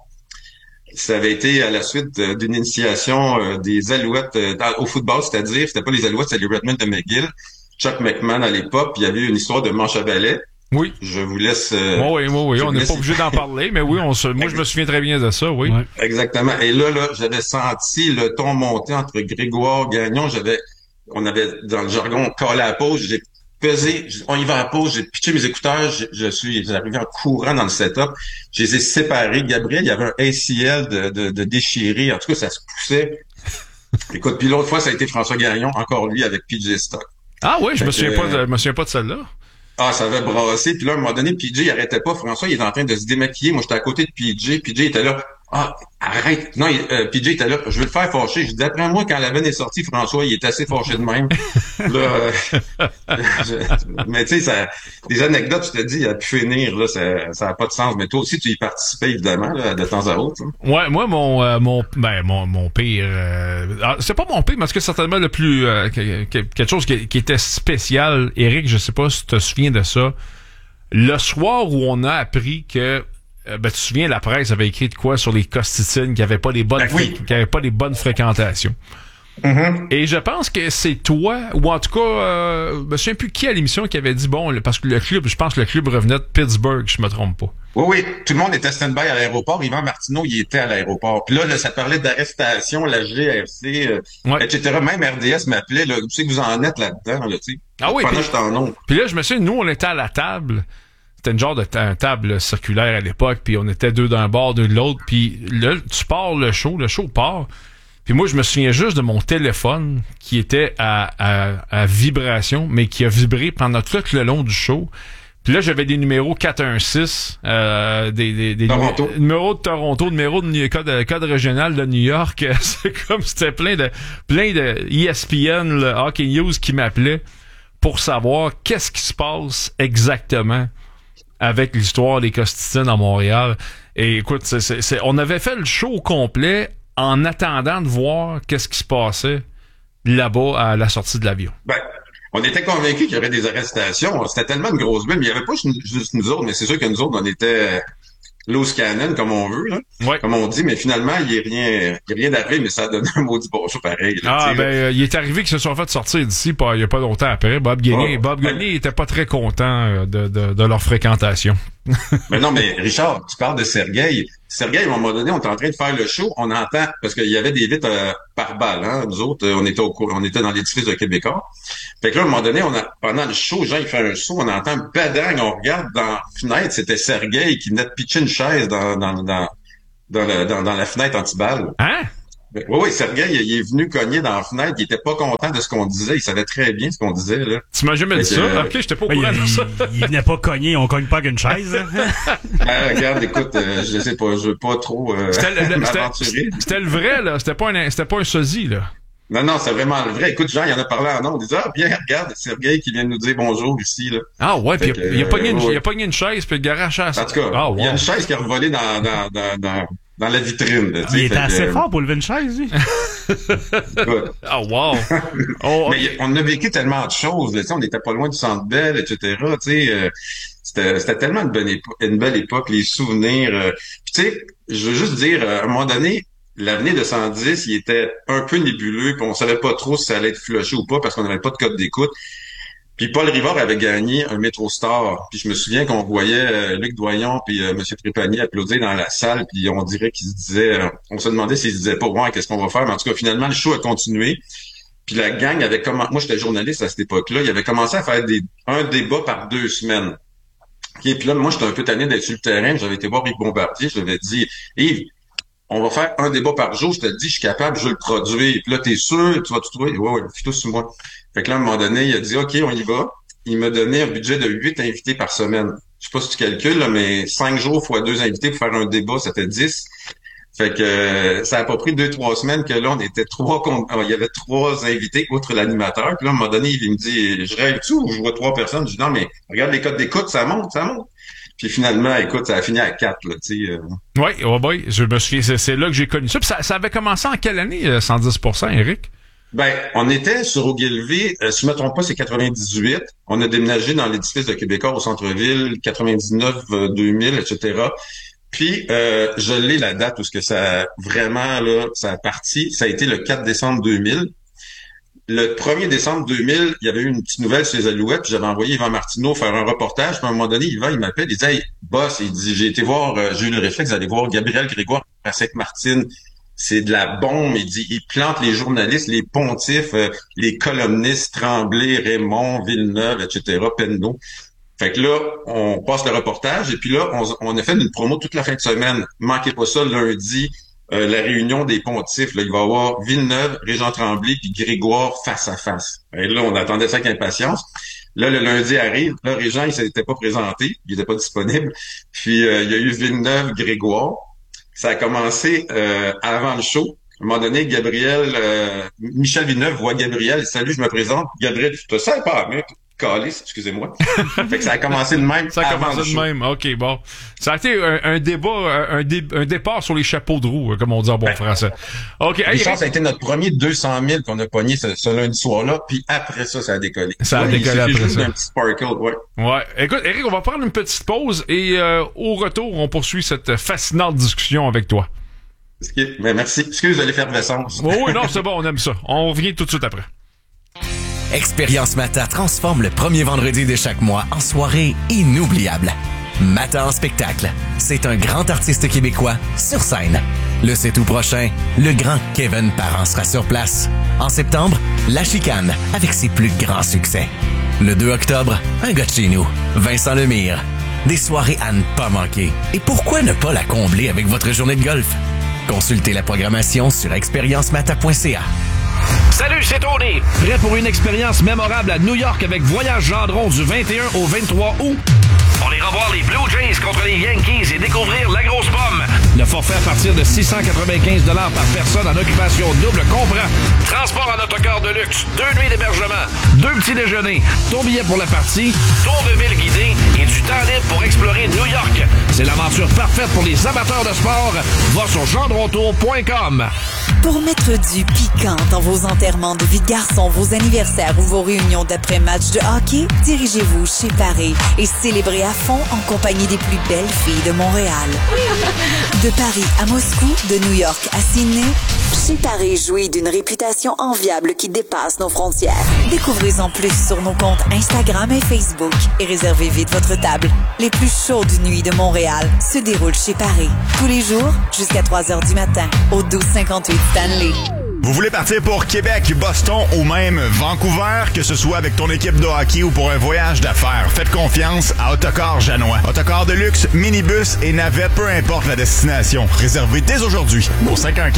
Ça avait été à la suite d'une initiation des Alouettes au football, c'est-à-dire, c'était pas les Alouettes, c'était les Redmen de McGill. Chuck McMahon à l'époque, puis il y avait eu une histoire de manche à balai. Oui. Je vous laisse... Oui, on n'est pas obligé d'en parler, mais oui, moi je me souviens très bien de ça, oui. Ouais. Exactement. Et là, j'avais senti le ton monter entre Grégoire, Gagnon. On avait, dans le jargon, collé à la pause. J'ai pesé, on y va à la pause, j'ai pitché mes écouteurs, j'ai arrivé en courant dans le setup. Je les ai séparés. Gabriel, il y avait un ACL de déchiré. En tout cas, ça se poussait. Écoute, puis l'autre fois, ça a été François Gagnon, encore lui, avec PJ Stock. Ah oui, je me souviens pas de celle-là. Ah, ça avait brassé. Puis là, à un moment donné, PJ, il arrêtait pas. François, il était en train de se démaquiller. Moi, j'étais à côté de PJ. PJ était là. Ah, arrête. Non, PJ était là. Je vais le faire fâcher. Je dis, d'après moi, quand la veine est sortie, François, il est assez fâché de même. Là, mais tu sais, des anecdotes, je te dis, il a pu finir, là, ça a pas de sens. Mais toi aussi, tu y participais, évidemment, là, de temps à autre. Hein. Ouais, moi, mon pire, c'est pas mon pire, mais c'est certainement le plus, quelque chose qui était spécial. Éric, je sais pas si tu te souviens de ça. Le soir où on a appris que, tu te souviens, la presse avait écrit de quoi sur les Costitines qui avaient pas les bonnes, qui avaient pas les bonnes fréquentations. Mm-hmm. Et je pense que c'est toi, ou en tout cas, je me souviens plus qui à l'émission qui avait dit, bon, parce que je pense que le club revenait de Pittsburgh, je me trompe pas. Oui, tout le monde était stand-by à l'aéroport. Yvan Martineau, il était à l'aéroport. Puis là, ça parlait d'arrestation, la GRC, etc. Même RDS m'appelait, là, où c'est que vous en êtes là-dedans, là, tu sais. Ah oui, puis là, je me souviens, nous, on était à la table. C'était une genre de table circulaire à l'époque, puis on était 2 d'un bord, 2 de l'autre, puis là, tu pars le show part. Puis moi, je me souviens juste de mon téléphone qui était à vibration, mais qui a vibré pendant tout le long du show. Puis là, j'avais des numéros 416, des numéros de Toronto, numéros de code régional de New York. C'est comme c'était plein de ESPN, le Hockey News qui m'appelait pour savoir qu'est-ce qui se passe exactement avec l'histoire des Costitines à Montréal. Et écoute, on avait fait le show au complet en attendant de voir qu'est-ce qui se passait là-bas à la sortie de l'avion. Ben, on était convaincus qu'il y aurait des arrestations. C'était tellement une grosse bulle, mais il n'y avait pas juste nous autres, mais c'est sûr que nous autres, on était loose cannon, comme on veut, là. Ouais. Comme on dit, mais finalement, il n'y a rien d'arrivé, mais ça a donné un maudit bonjour pareil. Là, il est arrivé qu'ils se sont fait sortir d'ici il n'y a pas longtemps après. Bob Gainey était pas très content de leur fréquentation. Mais non, mais Richard, tu parles de Sergueï. Sergueï, à un moment donné, on est en train de faire le show, on entend, parce qu'il y avait des vitres par balle, hein. Nous autres, on était dans l'édifice de Québécois. Fait que là, à un moment donné, pendant le show, Jean, il fait un saut, on entend un badang, on regarde dans la fenêtre, c'était Sergueï qui venait de pitcher une chaise dans la fenêtre anti-balle. Hein? Oui, Sergueï, il est venu cogner dans la fenêtre, il était pas content de ce qu'on disait, il savait très bien ce qu'on disait, là. Tu m'as jamais dit ça? Ok, j'étais pas au courant de ça. Il venait pas cogner, on cogne pas avec une chaise. Regarde, écoute, je sais pas, je veux pas trop m'aventurer. C'était le vrai, là, c'était pas un sosie, là. Non, c'est vraiment le vrai. Écoute, Jean, il en a parlé en nom. Il disait, bien, regarde, c'est Sergueï qui vient de nous dire bonjour ici, là. Ah ouais, puis il a pogné une chaise, puis le garage à ça. En tout cas, il y a une chaise qui a revolé dans la vitrine. Là, il était assez fort pour lever une chaise, lui. Oh, wow. Mais on a vécu tellement de choses, là, on n'était pas loin du Centre Bell, etc. C'était tellement une belle époque, les souvenirs. Puis tu sais, je veux juste dire, à un moment donné, l'avenir de 110, il était un peu nébuleux, puis on savait pas trop si ça allait être flushé ou pas parce qu'on n'avait pas de code d'écoute. Puis Paul Rivard avait gagné un Métro Star. Puis je me souviens qu'on voyait Luc Doyon puis M. Trépanier applaudir dans la salle, puis on dirait qu'ils se disaient, on se demandait s'ils se disaient pas, ouais, qu'est-ce qu'on va faire? Mais en tout cas, finalement, le show a continué. Puis la gang avait commencé, moi j'étais journaliste à cette époque-là, il avait commencé à faire un débat par 2 semaines. Puis là, moi j'étais un peu tanné d'être sur le terrain, j'avais été voir Yves Bombardier, je lui avais dit, Yves, on va faire un débat par jour, je te dis, je suis capable, je veux le produire. Puis là, t'es sûr, tu vas tout trouver? Ouais, fais tout sur moi. Fait que là, à un moment donné, il a dit, OK, on y va. Il m'a donné un budget de 8 invités par semaine. Je sais pas si tu calcules, là, mais 5 jours fois 2 invités pour faire un débat, ça fait 10. Fait que ça a pas pris 2-3 semaines que là, on était il y avait 3 invités outre l'animateur. Puis là, à un moment donné, il me dit, je rêve-tu ou je vois 3 personnes? Je dis, non, mais regarde les codes d'écoute, ça monte. Puis finalement, écoute, ça a fini à 4, là, tu sais. Oui, je me souviens, c'est là que j'ai connu ça. Puis ça avait commencé en quelle année, 110%, Éric? Ben, on était sur Ogilvy, si je me trompe pas, c'est 98. On a déménagé dans l'édifice de Québécois au centre-ville, 99, 2000, etc. Puis, je l'ai la date où ce que ça, vraiment, là, ça a parti. Ça a été le 4 décembre 2000. Le 1er décembre 2000, il y avait eu une petite nouvelle sur les Alouettes, puis j'avais envoyé Yvan Martineau faire un reportage. Puis à un moment donné, Yvan, il m'appelle, il dit « Hey, boss, il dit, j'ai eu le réflexe d'aller voir Gabriel Grégoire à Sainte-Martine. C'est de la bombe. » Il dit, il plante les journalistes, les pontifs, les columnistes, Tremblay, Raymond, Villeneuve, etc., Penneau. Fait que là, on passe le reportage, et puis là, on a fait une promo toute la fin de semaine. Manquez pas ça, lundi. La réunion des pontifs, là, il va y avoir Villeneuve, Régent Tremblay puis Grégoire face à face. Et là, on attendait ça avec impatience. Là, le lundi arrive. Là, Régent, il s'était pas présenté. Il était pas disponible. Puis, il y a eu Villeneuve, Grégoire. Ça a commencé avant le show. À un moment donné, Michel Villeneuve voit Gabriel. Salut, je me présente. Gabriel, tu te sais pas, mec. Calice, excusez-moi. Fait que ça a commencé de même. Ça a commencé de même. OK, bon. Ça a été un débat, un départ sur les chapeaux de roue, comme on dit en bon français. OK. Richard, ça a été notre premier 200 000 qu'on a pogné ce lundi soir-là, puis après ça a décollé. Ça a décollé après ça. Un petit sparkle, ouais. Ouais. Écoute, Éric, on va prendre une petite pause et au retour, on poursuit cette fascinante discussion avec toi. Ben, merci. Excuse de l'effervescence. Oui, non, c'est bon, on aime ça. On revient tout de suite après. Expérience Mata transforme le premier vendredi de chaque mois en soirée inoubliable. Mata en spectacle, c'est un grand artiste québécois sur scène. Le 7 août prochain, le grand Kevin Parent sera sur place. En septembre, La Chicane avec ses plus grands succès. Le 2 octobre, un gars de chez nous, Vincent Lemire. Des soirées à ne pas manquer. Et pourquoi ne pas la combler avec votre journée de golf? Consultez la programmation sur expériencemata.ca. Salut, c'est Tony. Prêt pour une expérience mémorable à New York avec Voyage Gendron du 21 au 23 août? On ira voir les Blue Jays contre les Yankees et découvrir la grosse pomme. Le forfait à partir de 695 $ par personne en occupation double comprend transport en autocar de luxe, 2 nuits d'hébergement, 2 petits déjeuners, ton billet pour la partie, tour de ville guidé et du temps libre pour explorer New York. C'est l'aventure parfaite pour les amateurs de sport. Va sur gendrontour.com. Pour mettre du piquant dans vos enterrements de vie de garçon, vos anniversaires ou vos réunions d'après-match de hockey, dirigez-vous chez Paris et célébrez à fond en compagnie des plus belles filles de Montréal. De Paris à Moscou, de New York à Sydney, chez Paris jouit d'une réputation enviable qui dépasse nos frontières. Découvrez-en plus sur nos comptes Instagram et Facebook et réservez vite votre table. Les plus chaudes nuits de Montréal se déroulent chez Paris. Tous les jours, jusqu'à 3h du matin, au 1258 Stanley. Vous voulez partir pour Québec, Boston ou même Vancouver, que ce soit avec ton équipe de hockey ou pour un voyage d'affaires, faites confiance à Autocar Janois. Autocar de luxe, minibus et navette, peu importe la destination. Réservez dès aujourd'hui au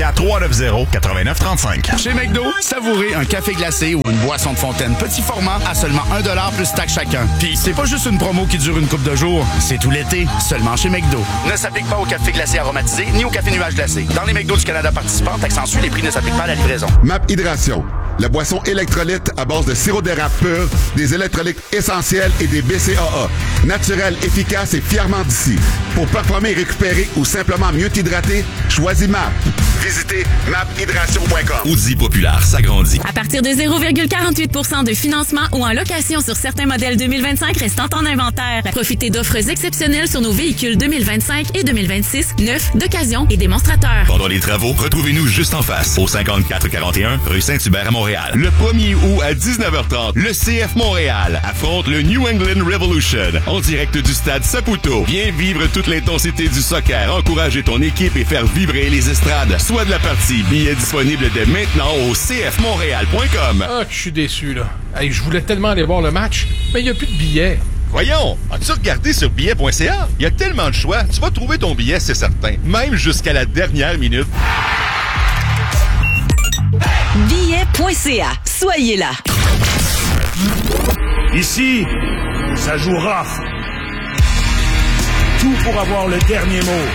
514-390-8935. Chez McDo, savourez un café glacé ou une boisson de fontaine petit format à seulement 1$ plus taxe chacun. Puis c'est pas juste une promo qui dure une couple de jours, c'est tout l'été, seulement chez McDo. Ne s'applique pas au café glacé aromatisé ni au café nuage glacé. Dans les McDo du Canada participants, accentue, les prix ne s'appliquent pas à la livraison. MAP Hydration, la boisson électrolyte à base de sirop d'érable pur, des électrolytes essentiels et des BCAA. Naturel, efficace et fièrement d'ici. Pour performer, récupérer ou simplement mieux t'hydrater, choisis MAP. Visitez maphydration.com. Audi Populaire s'agrandit. À partir de 0,48 % de financement ou en location sur certains modèles 2025 restant en inventaire. Profitez d'offres exceptionnelles sur nos véhicules 2025 et 2026, neufs, d'occasion et démonstrateurs. Pendant les travaux, retrouvez-nous juste en face, au 5441 rue Saint-Hubert à Montréal. Le 1er août à 19h30, le CF Montréal affronte le New England Revolution en direct du stade Saputo. Viens vivre toute l'intensité du soccer, encourager ton équipe et faire vibrer les estrades. Soit de la partie, billets disponibles dès maintenant au cfmontréal.com. Ah, je suis déçu, là. Hey, je voulais tellement aller voir le match, mais il n'y a plus de billets. Voyons, as-tu regardé sur billet.ca? Il y a tellement de choix, tu vas trouver ton billet, c'est certain. Même jusqu'à la dernière minute. Billet.ca. Soyez là. Ici, ça joue rough. Tout pour avoir le dernier mot.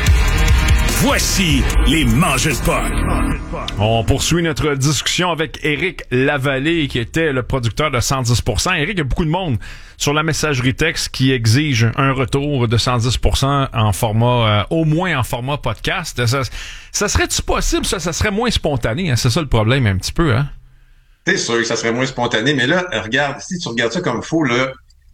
Voici les mangeurs de potes. On poursuit notre discussion avec Éric Lavallée, qui était le producteur de 110%. Éric, il y a beaucoup de monde sur la messagerie texte qui exige un retour de 110% en format, au moins en format podcast. Ça serait-tu possible, ça? Ça serait moins spontané, hein? C'est ça le problème un petit peu, hein? C'est sûr que ça serait moins spontané, mais là, regarde, si tu regardes ça comme faux, là,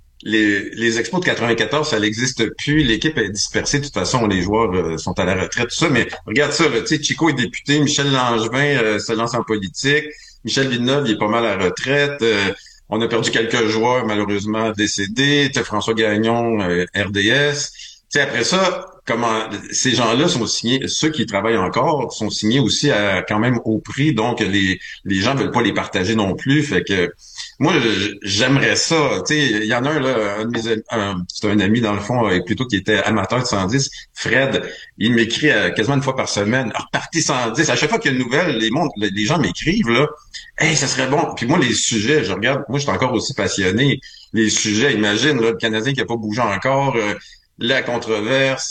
les expos de 94, ça n'existe plus. L'équipe est dispersée. De toute façon, les joueurs sont à la retraite, tout ça. Mais regarde ça, tu sais, Chico est député, Michel Langevin se lance en politique, Michel Villeneuve, il est pas mal à la retraite. On a perdu quelques joueurs, malheureusement, décédés. Tu sais, François Gagnon, RDS. Tu sais, après ça, comment ces gens-là sont signés, ceux qui travaillent encore sont signés aussi quand même au prix. Donc, les gens veulent pas les partager non plus. Fait que moi, j'aimerais ça. Tu sais, il y en a un là, c'est un ami dans le fond, plutôt qui était amateur de 110, Fred. Il m'écrit quasiment une fois par semaine. Repartez 110. À chaque fois qu'il y a une nouvelle, les gens m'écrivent là. Hey, ça serait bon. Puis moi, les sujets, je regarde. Moi, je suis encore aussi passionné. Les sujets, imagine là, le Canadien qui a pas bougé encore. La controverse,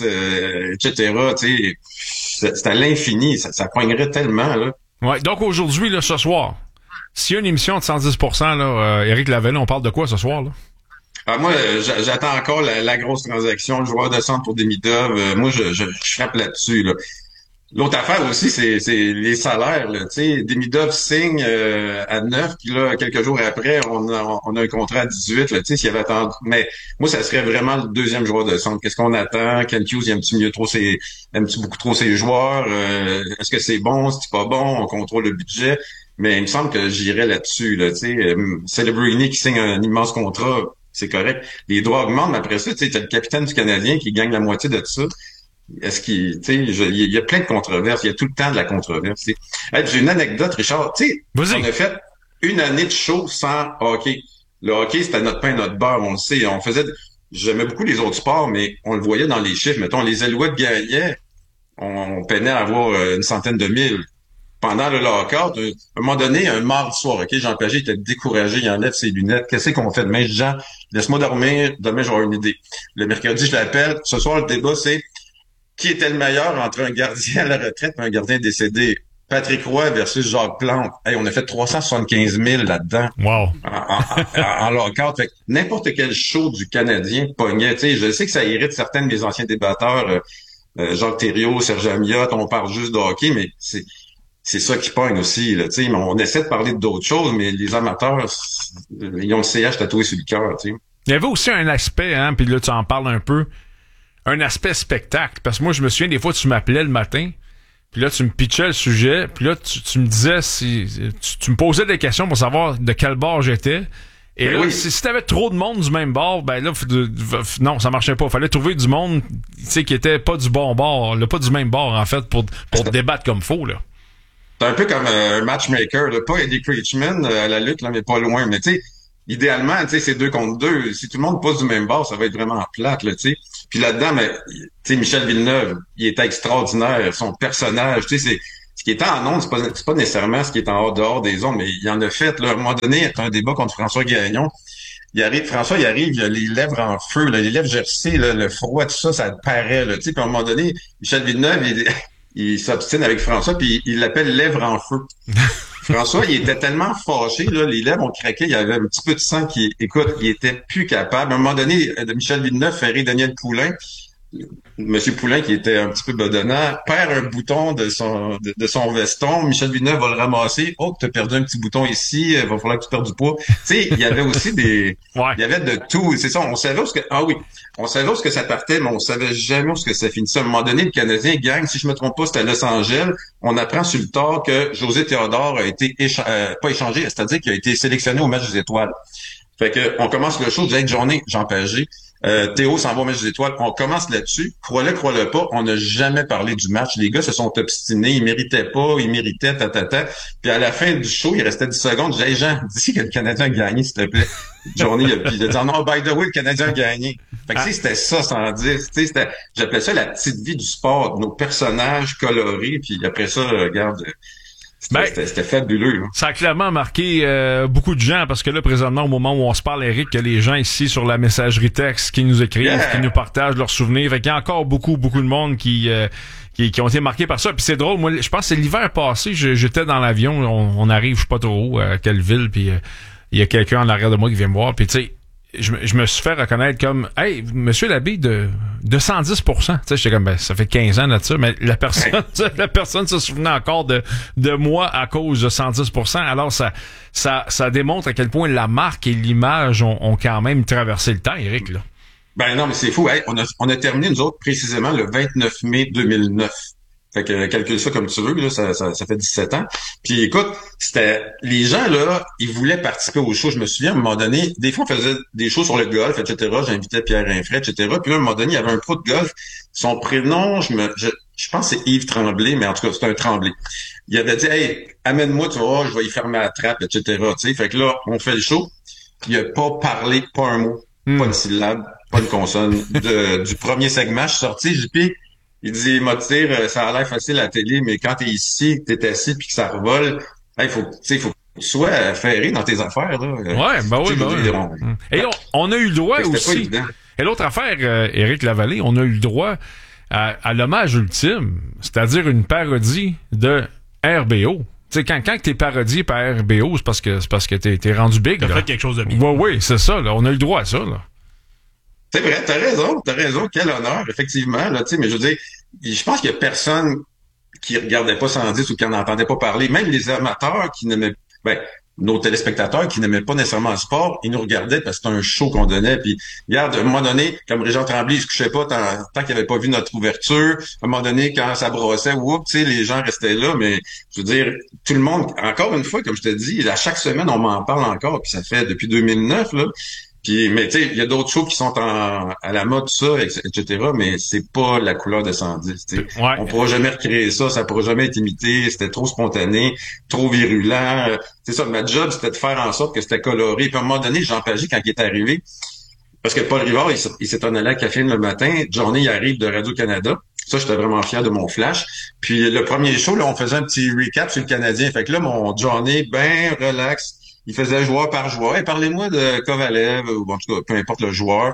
etc. Tu sais, c'est à l'infini. Ça poignerait tellement là. Ouais. Donc aujourd'hui, là, ce soir. S'il y a une émission de 110%, là, Éric Lavallée, on parle de quoi ce soir, là? Moi, j'attends encore la grosse transaction, le joueur de centre pour Demidov. Moi, je frappe là-dessus, là. L'autre affaire aussi, c'est les salaires, là. Tu sais, Demidov signe à 9, puis là, quelques jours après, on a un contrat à 18, là. Tu sais, s'il avait attendu. Mais moi, ça serait vraiment le deuxième joueur de centre. Qu'est-ce qu'on attend? Ken Hughes, il aime-tu beaucoup trop ses joueurs? Est-ce que c'est bon? Est-ce que c'est pas bon? On contrôle le budget. Mais il me semble que j'irais là-dessus, là, tu sais. Celebrini qui signe un immense contrat, c'est correct. Les droits augmentent, mais après ça, tu sais, t'as le capitaine du Canadien qui gagne la moitié de tout ça. Est-ce qu'il, tu sais, il y a plein de controverses. Il y a tout le temps de la controverse. Hey, j'ai une anecdote, Richard. Tu sais, on a fait une année de show sans hockey. Le hockey, c'était notre pain, notre beurre, on le sait. J'aimais beaucoup les autres sports, mais on le voyait dans les chiffres. Mettons, les Alouettes gagnaient, on peinait à avoir une centaine de mille. Pendant le lockout, à un moment donné, un mardi soir, OK, Jean Pagé était découragé, il enlève ses lunettes. Qu'est-ce qu'on fait demain? Jean, laisse-moi dormir, demain j'aurai une idée. Le mercredi, je l'appelle. Ce soir, le débat, c'est qui était le meilleur entre un gardien à la retraite et un gardien décédé? Patrick Roy versus Jacques Plante. Hey, on a fait 375 000 là-dedans. Wow. En lockout. Fait que n'importe quel show du Canadien pognait. Tu sais, je sais que ça irrite certains de mes anciens débatteurs, Jacques Thériault, Serge Amiot, on parle juste de hockey, mais c'est ça qui pogne aussi, là, tu sais. On essaie de parler d'autres choses, mais les amateurs, ils ont le CH tatoué sur le cœur, tu sais. Il y avait aussi un aspect, hein, puis là, tu en parles un peu, un aspect spectacle. Parce que moi, je me souviens, des fois, tu m'appelais le matin, puis là, tu me pitchais le sujet, puis là, tu me disais, tu me posais des questions pour savoir de quel bord j'étais. Et là, si t'avais trop de monde du même bord, ben là, non, ça marchait pas. Fallait trouver du monde, tu sais, qui était pas du bon bord, là, pas du même bord, en fait, pour débattre comme faut, là. C'est un peu comme un matchmaker, là. Pas Eddie Creechman à la lutte, là, mais pas loin. Mais tu sais, idéalement, tu sais, c'est 2 contre 2. Si tout le monde passe du même bord, ça va être vraiment plate, là, tu sais. Puis là-dedans, mais tu sais, Michel Villeneuve, il était extraordinaire. Son personnage, tu sais, ce qui est en ondes, c'est pas nécessairement ce qui est dehors des ondes, mais il en a fait, là. À un moment donné, il y a un débat contre François Gagnon. François, il arrive, il a les lèvres en feu, là, les lèvres gercées, là, le froid, tout ça, ça paraît, là, tu sais. Puis à un moment donné, Michel Villeneuve, il s'obstine avec François, puis il l'appelle lèvres en feu. François, il était tellement fâché, là, les lèvres ont craqué, il y avait un petit peu de sang écoute, il était plus capable. À un moment donné, Michel Villeneuve fait rire Daniel Poulain. Monsieur Poulain, qui était un petit peu bedonnant, perd un bouton de son veston. Michel Villeneuve va le ramasser. Oh, t'as perdu un petit bouton ici, va falloir que tu perdes du poids. Tu sais, il y avait aussi il y avait de tout. C'est ça, on savait où ce que ça partait, mais on savait jamais où ce que ça finissait. À un moment donné, le Canadien gagne, si je me trompe pas, c'était à Los Angeles. On apprend sur le tard que José Théodore a été pas échangé, c'est-à-dire qu'il a été sélectionné au match des étoiles. Fait que on commence le show avec journée, Jean Pagé. Théo s'en va au match des étoiles. On commence là-dessus. Crois-le pas, on n'a jamais parlé du match. Les gars se sont obstinés. Ils méritaient pas. Ils méritaient, Puis à la fin du show, il restait 10 secondes. J'ai dit, Jean, dis que le Canadien a gagné, s'il te plaît. Journée, puis il a dit, non, by the way, le Canadien a gagné. Fait que, tu sais, c'était ça, sans dire. Tu sais, j'appelais ça la petite vie du sport. Nos personnages colorés. Puis après ça, regarde... C'était fabuleux. Là. Ça a clairement marqué beaucoup de gens parce que là, présentement, au moment où on se parle, Eric, il y a les gens ici sur la messagerie texte qui nous écrivent, qui nous partagent leurs souvenirs. Fait qu'il y a encore beaucoup de monde qui ont été marqués par ça. Puis c'est drôle, moi, je pense que c'est l'hiver passé, j'étais dans l'avion, on arrive, je sais pas trop où, à quelle ville, puis il y a quelqu'un en arrière de moi qui vient me voir, puis tu sais, je me suis fait reconnaître comme hey, monsieur l'abbé de 110%. Tu sais, j'étais comme ça fait 15 ans de ça, mais la personne se souvenait encore de moi à cause de 110%. Alors ça démontre à quel point la marque et l'image ont quand même traversé le temps, Eric, là. Ben non, mais c'est fou. Hey, on a terminé nous autres précisément le 29 mai 2009. Fait que calcule ça comme tu veux, là, ça fait 17 ans. Puis écoute, c'était les gens là, ils voulaient participer au show. Je me souviens à un moment donné, des fois on faisait des shows sur le golf, etc. J'invitais Pierre Rinfret, etc. Puis là, à un moment donné, il y avait un pro de golf. Son prénom, je pense que c'est Yves Tremblay, mais en tout cas, c'est un Tremblay. Il avait dit, hey, amène-moi, tu vois, je vais y fermer la trappe, etc. Tu sais, fait que là, on fait le show. Il a pas parlé, pas un mot, pas une syllabe, pas une consonne du premier segment. Je suis sorti, j'ai dit, il dit, Motir, ça a l'air facile à la télé, mais quand t'es ici, t'es assis puis que ça revole, il faut que tu sois ferré dans tes affaires, là. Ouais, ben oui, Et on a eu le droit aussi. Et l'autre affaire, Éric Lavallée, on a eu le droit à l'hommage ultime, c'est-à-dire une parodie de RBO. Tu sais, quand t'es parodié par RBO, c'est parce que t'es rendu big, T'as là. fait quelque chose de bien. Oui, c'est ça, là. On a eu le droit à ça, là. C'est vrai, t'as raison, quel honneur, effectivement, là, tu sais, mais je veux dire, je pense qu'il y a personne qui regardait pas 110 ou qui en entendait pas parler, même les amateurs qui n'aimaient, nos téléspectateurs qui n'aimaient pas nécessairement le sport, ils nous regardaient parce que c'était un show qu'on donnait, puis regarde, à un moment donné, comme Régent Tremblay, il se couchait pas tant qu'il avait pas vu notre ouverture, à un moment donné, quand ça brossait, tu sais, les gens restaient là, mais je veux dire, tout le monde, encore une fois, comme je te dis, à chaque semaine, on m'en parle encore, puis ça fait depuis 2009, là. Puis, mais tu sais, il y a d'autres shows qui sont à la mode, tout ça, etc., mais c'est pas la couleur de 110, tu sais. Ouais. On pourra jamais recréer ça, ça pourra jamais être imité, c'était trop spontané, trop virulent. C'est ça, ma job, c'était de faire en sorte que c'était coloré. Puis à un moment donné, Jean Pagé, quand il est arrivé, parce que Paul Rivard, il s'est en allé à Caféine le matin, Johnny, il arrive de Radio-Canada. Ça, j'étais vraiment fier de mon flash. Puis le premier show, là, on faisait un petit recap sur le Canadien. Fait que là, mon Johnny, ben relax, il faisait joueur par joueur. Hey, parlez-moi de Kovalev, ou en tout cas, peu importe le joueur.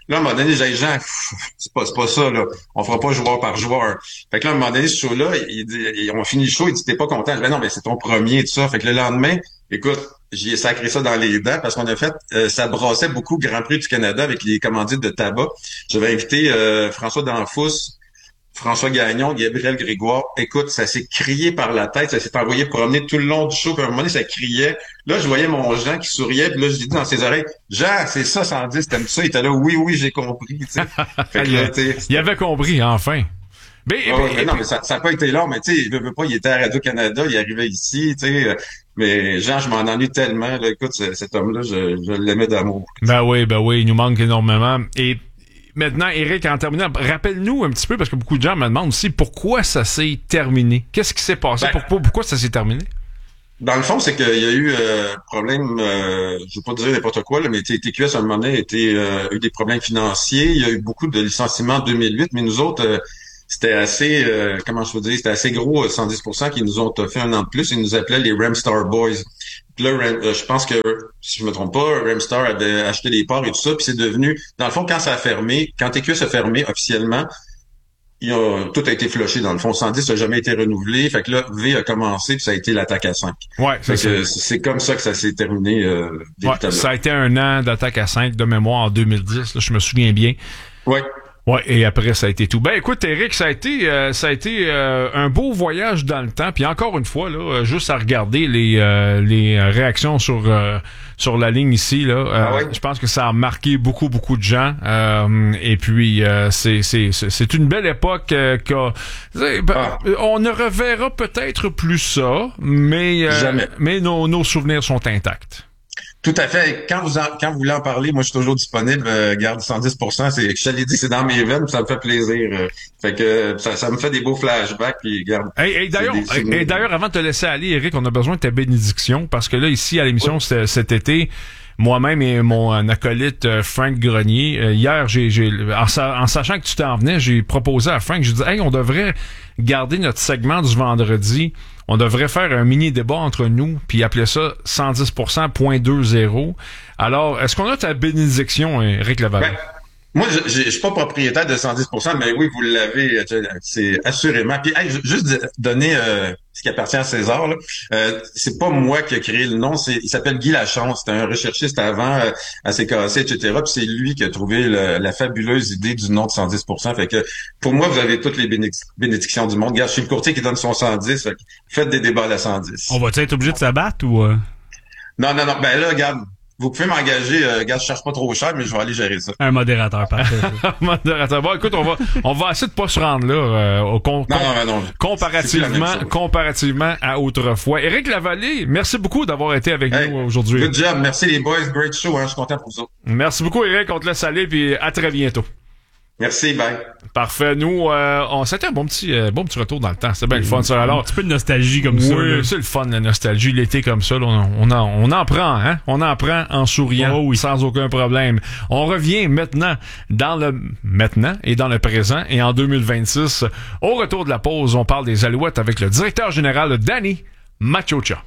Là, à un moment donné, j'ai dit, Jean, c'est pas ça, là. On fera pas joueur par joueur. Fait que là, à un moment donné, ce show-là, on finit le show, il dit, t'es pas content? Je dis, ben non, mais c'est ton premier, tout ça. Fait que le lendemain, écoute, j'y ai sacré ça dans les dents parce qu'on a fait, ça brassait beaucoup Grand Prix du Canada avec les commandites de tabac. J'avais invité François Danfous, François Gagnon, Gabriel Grégoire. Écoute, ça s'est crié par la tête, ça s'est envoyé promener tout le long du show, puis à un moment donné, ça criait. Là, je voyais mon Jean qui souriait, puis là, je dis dans ses oreilles, Jean, c'est ça, 110, t'aimes ça? Il était là, oui, j'ai compris, tu sais. Fait que là, il avait compris, enfin. Mais non, mais ça n'a pas été long, mais tu sais, il veut pas, il était à Radio-Canada, il arrivait ici, tu sais. Mais Jean, je m'en ennuie tellement, là. Écoute, cet homme-là, je l'aimais d'amour. Ben oui, il nous manque énormément. Et maintenant, Éric, en terminant, rappelle-nous un petit peu, parce que beaucoup de gens me demandent aussi pourquoi ça s'est terminé. Qu'est-ce qui s'est passé? Pourquoi ça s'est terminé? Dans le fond, c'est qu'il y a eu problème, je veux pas dire n'importe quoi, là, mais TQS à un moment donné a eu des problèmes financiers. Il y a eu beaucoup de licenciements en 2008, mais nous autres, c'était assez, c'était assez gros, 110%, qui nous ont fait un an de plus. Ils nous appelaient les Ramstar Boys. Puis là, je pense que, si je me trompe pas, Ramstar avait acheté des parts et tout ça, puis c'est devenu, dans le fond, quand TQS a fermé officiellement, tout a été flushé dans le fond. 110 n'a jamais été renouvelé. Fait que là, V a commencé, puis ça a été l'attaque à 5. Ouais, c'est comme ça que ça s'est terminé. Ça a été un an d'attaque à 5 de mémoire en 2010. Là, je me souviens bien. Ouais. Ouais, et après ça a été tout. Ben écoute, Éric, ça a été un beau voyage dans le temps. Puis encore une fois, là, juste à regarder les réactions sur la ligne ici, là, je pense que ça a marqué beaucoup de gens. Et puis c'est une belle époque on ne reverra peut-être plus ça, mais nos souvenirs sont intacts. Tout à fait. Quand vous voulez en parler, moi, je suis toujours disponible. Garde 110%. Je te l'ai dit, c'est dans mes veines, ça me fait plaisir. Fait que ça me fait des beaux flashbacks. Puis garde. D'ailleurs, avant de te laisser aller, Éric, on a besoin de ta bénédiction parce que là, ici, à l'émission cet été, moi-même et mon acolyte Frank Grenier, hier, en sachant que tu t'en venais, j'ai proposé à Frank, j'ai dit, on devrait garder notre segment du vendredi. On devrait faire un mini débat entre nous puis appeler ça 110%.20. Alors, est-ce qu'on a ta bénédiction, Éric Lavallee? Moi, je suis pas propriétaire de 110%, mais oui, vous l'avez, c'est assurément. Puis, juste donner ce qui appartient à César, là. C'est pas moi qui ai créé le nom, il s'appelle Guy Lachance. C'était un recherchiste avant à CKC, etc. Puis c'est lui qui a trouvé la fabuleuse idée du nom de 110%. Fait que pour moi, vous avez toutes les bénédictions du monde. Regarde, je suis le courtier qui donne son 110. Fait que faites des débats à la 110. On va-tu être obligé de s'abattre ou Non. Ben là, regarde. Vous pouvez m'engager, je cherche pas trop cher, mais je vais aller gérer ça. Un modérateur, parfait. Modérateur. Bon, écoute, on va essayer de pas se rendre là, non. comparativement à autrefois. Éric Lavallee, merci beaucoup d'avoir été avec nous aujourd'hui. Good job. Merci les boys. Great show, Je suis content pour vous autres. Merci beaucoup, Éric. On te laisse aller, puis à très bientôt. Merci, bye. Parfait. Nous, c'était un bon petit retour dans le temps. C'est bien le fun, ça. Alors, un petit peu de nostalgie comme ça. Oui, c'est le fun, la nostalgie. L'été comme ça, là, on en prend, hein. On en prend en souriant, sans aucun problème. On revient maintenant et dans le présent. Et en 2026, au retour de la pause, on parle des Alouettes avec le directeur général Danny Maciocia.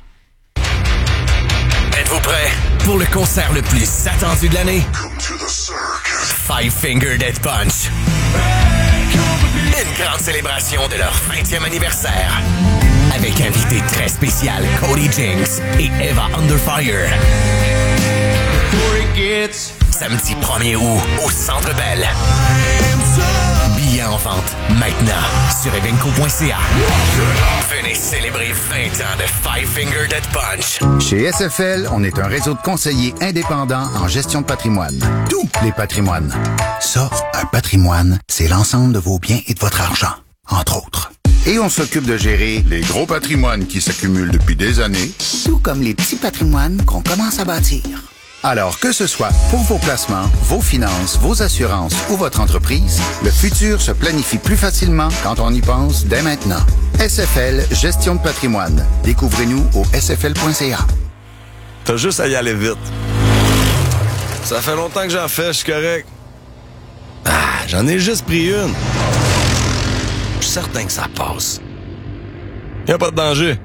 Êtes-vous prêts pour le concert le plus attendu de l'année? Five Finger Death Punch. Une grande célébration de leur 20e anniversaire. Avec invité très spécial Cody Jinks et Eva Underfire. Samedi 1er août au Centre Bell. Billets en vente maintenant sur evenco.ca. Venez célébrer 20 ans de Five Finger Death Punch. Chez SFL, on est un réseau de conseillers indépendants en gestion de patrimoine. Tous les patrimoines. Ça, un patrimoine, c'est l'ensemble de vos biens et de votre argent, entre autres. Et on s'occupe de gérer les gros patrimoines qui s'accumulent depuis des années, tout comme les petits patrimoines qu'on commence à bâtir. Alors que ce soit pour vos placements, vos finances, vos assurances ou votre entreprise, le futur se planifie plus facilement quand on y pense dès maintenant. SFL Gestion de patrimoine. Découvrez-nous au sfl.ca. T'as juste à y aller vite. Ça fait longtemps que j'en fais, je suis correct. J'en ai juste pris une. Je suis certain que ça passe. Y a pas de danger.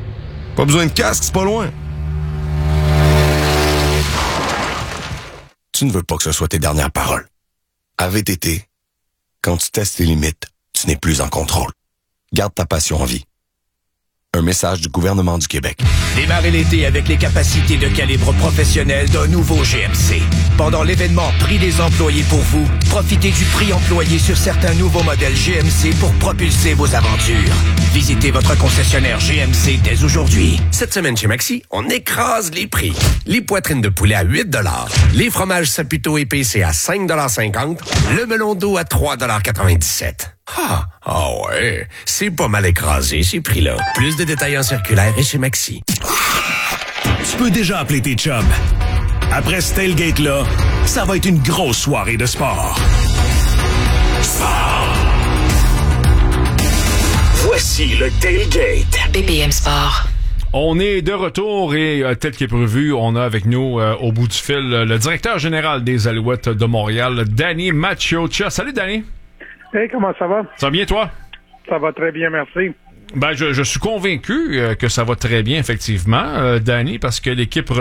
Pas besoin de casque, c'est pas loin. tu ne veux pas que ce soit tes dernières paroles. À VTT, quand tu testes tes limites, tu n'es plus en contrôle. Garde ta passion en vie. Un message du gouvernement du Québec. Démarrez l'été avec les capacités de calibre professionnel d'un nouveau GMC. Pendant l'événement Prix des employés pour vous, profitez du prix employé sur certains nouveaux modèles GMC pour propulser vos aventures. Visitez votre concessionnaire GMC dès aujourd'hui. Cette semaine chez Maxi, on écrase les prix. Les poitrines de poulet à 8 $, les fromages Saputo épaissés à 5,50 $, le melon d'eau à 3,97 $. Ah ouais, c'est pas mal écrasé ces prix-là. Plus de détails en circulaire et chez Maxi. Tu peux déjà appeler tes chums. Après ce tailgate-là, ça va être une grosse soirée de sport. Voici le tailgate. BPM Sport. On est de retour et tel qu'est prévu, on a avec nous au bout du fil le directeur général des Alouettes de Montréal, Danny Maciocia. Salut Danny. Hey, comment ça va? Ça va bien toi? Ça va très bien, merci. Ben, je suis convaincu que ça va très bien, effectivement, Danny, parce que l'équipe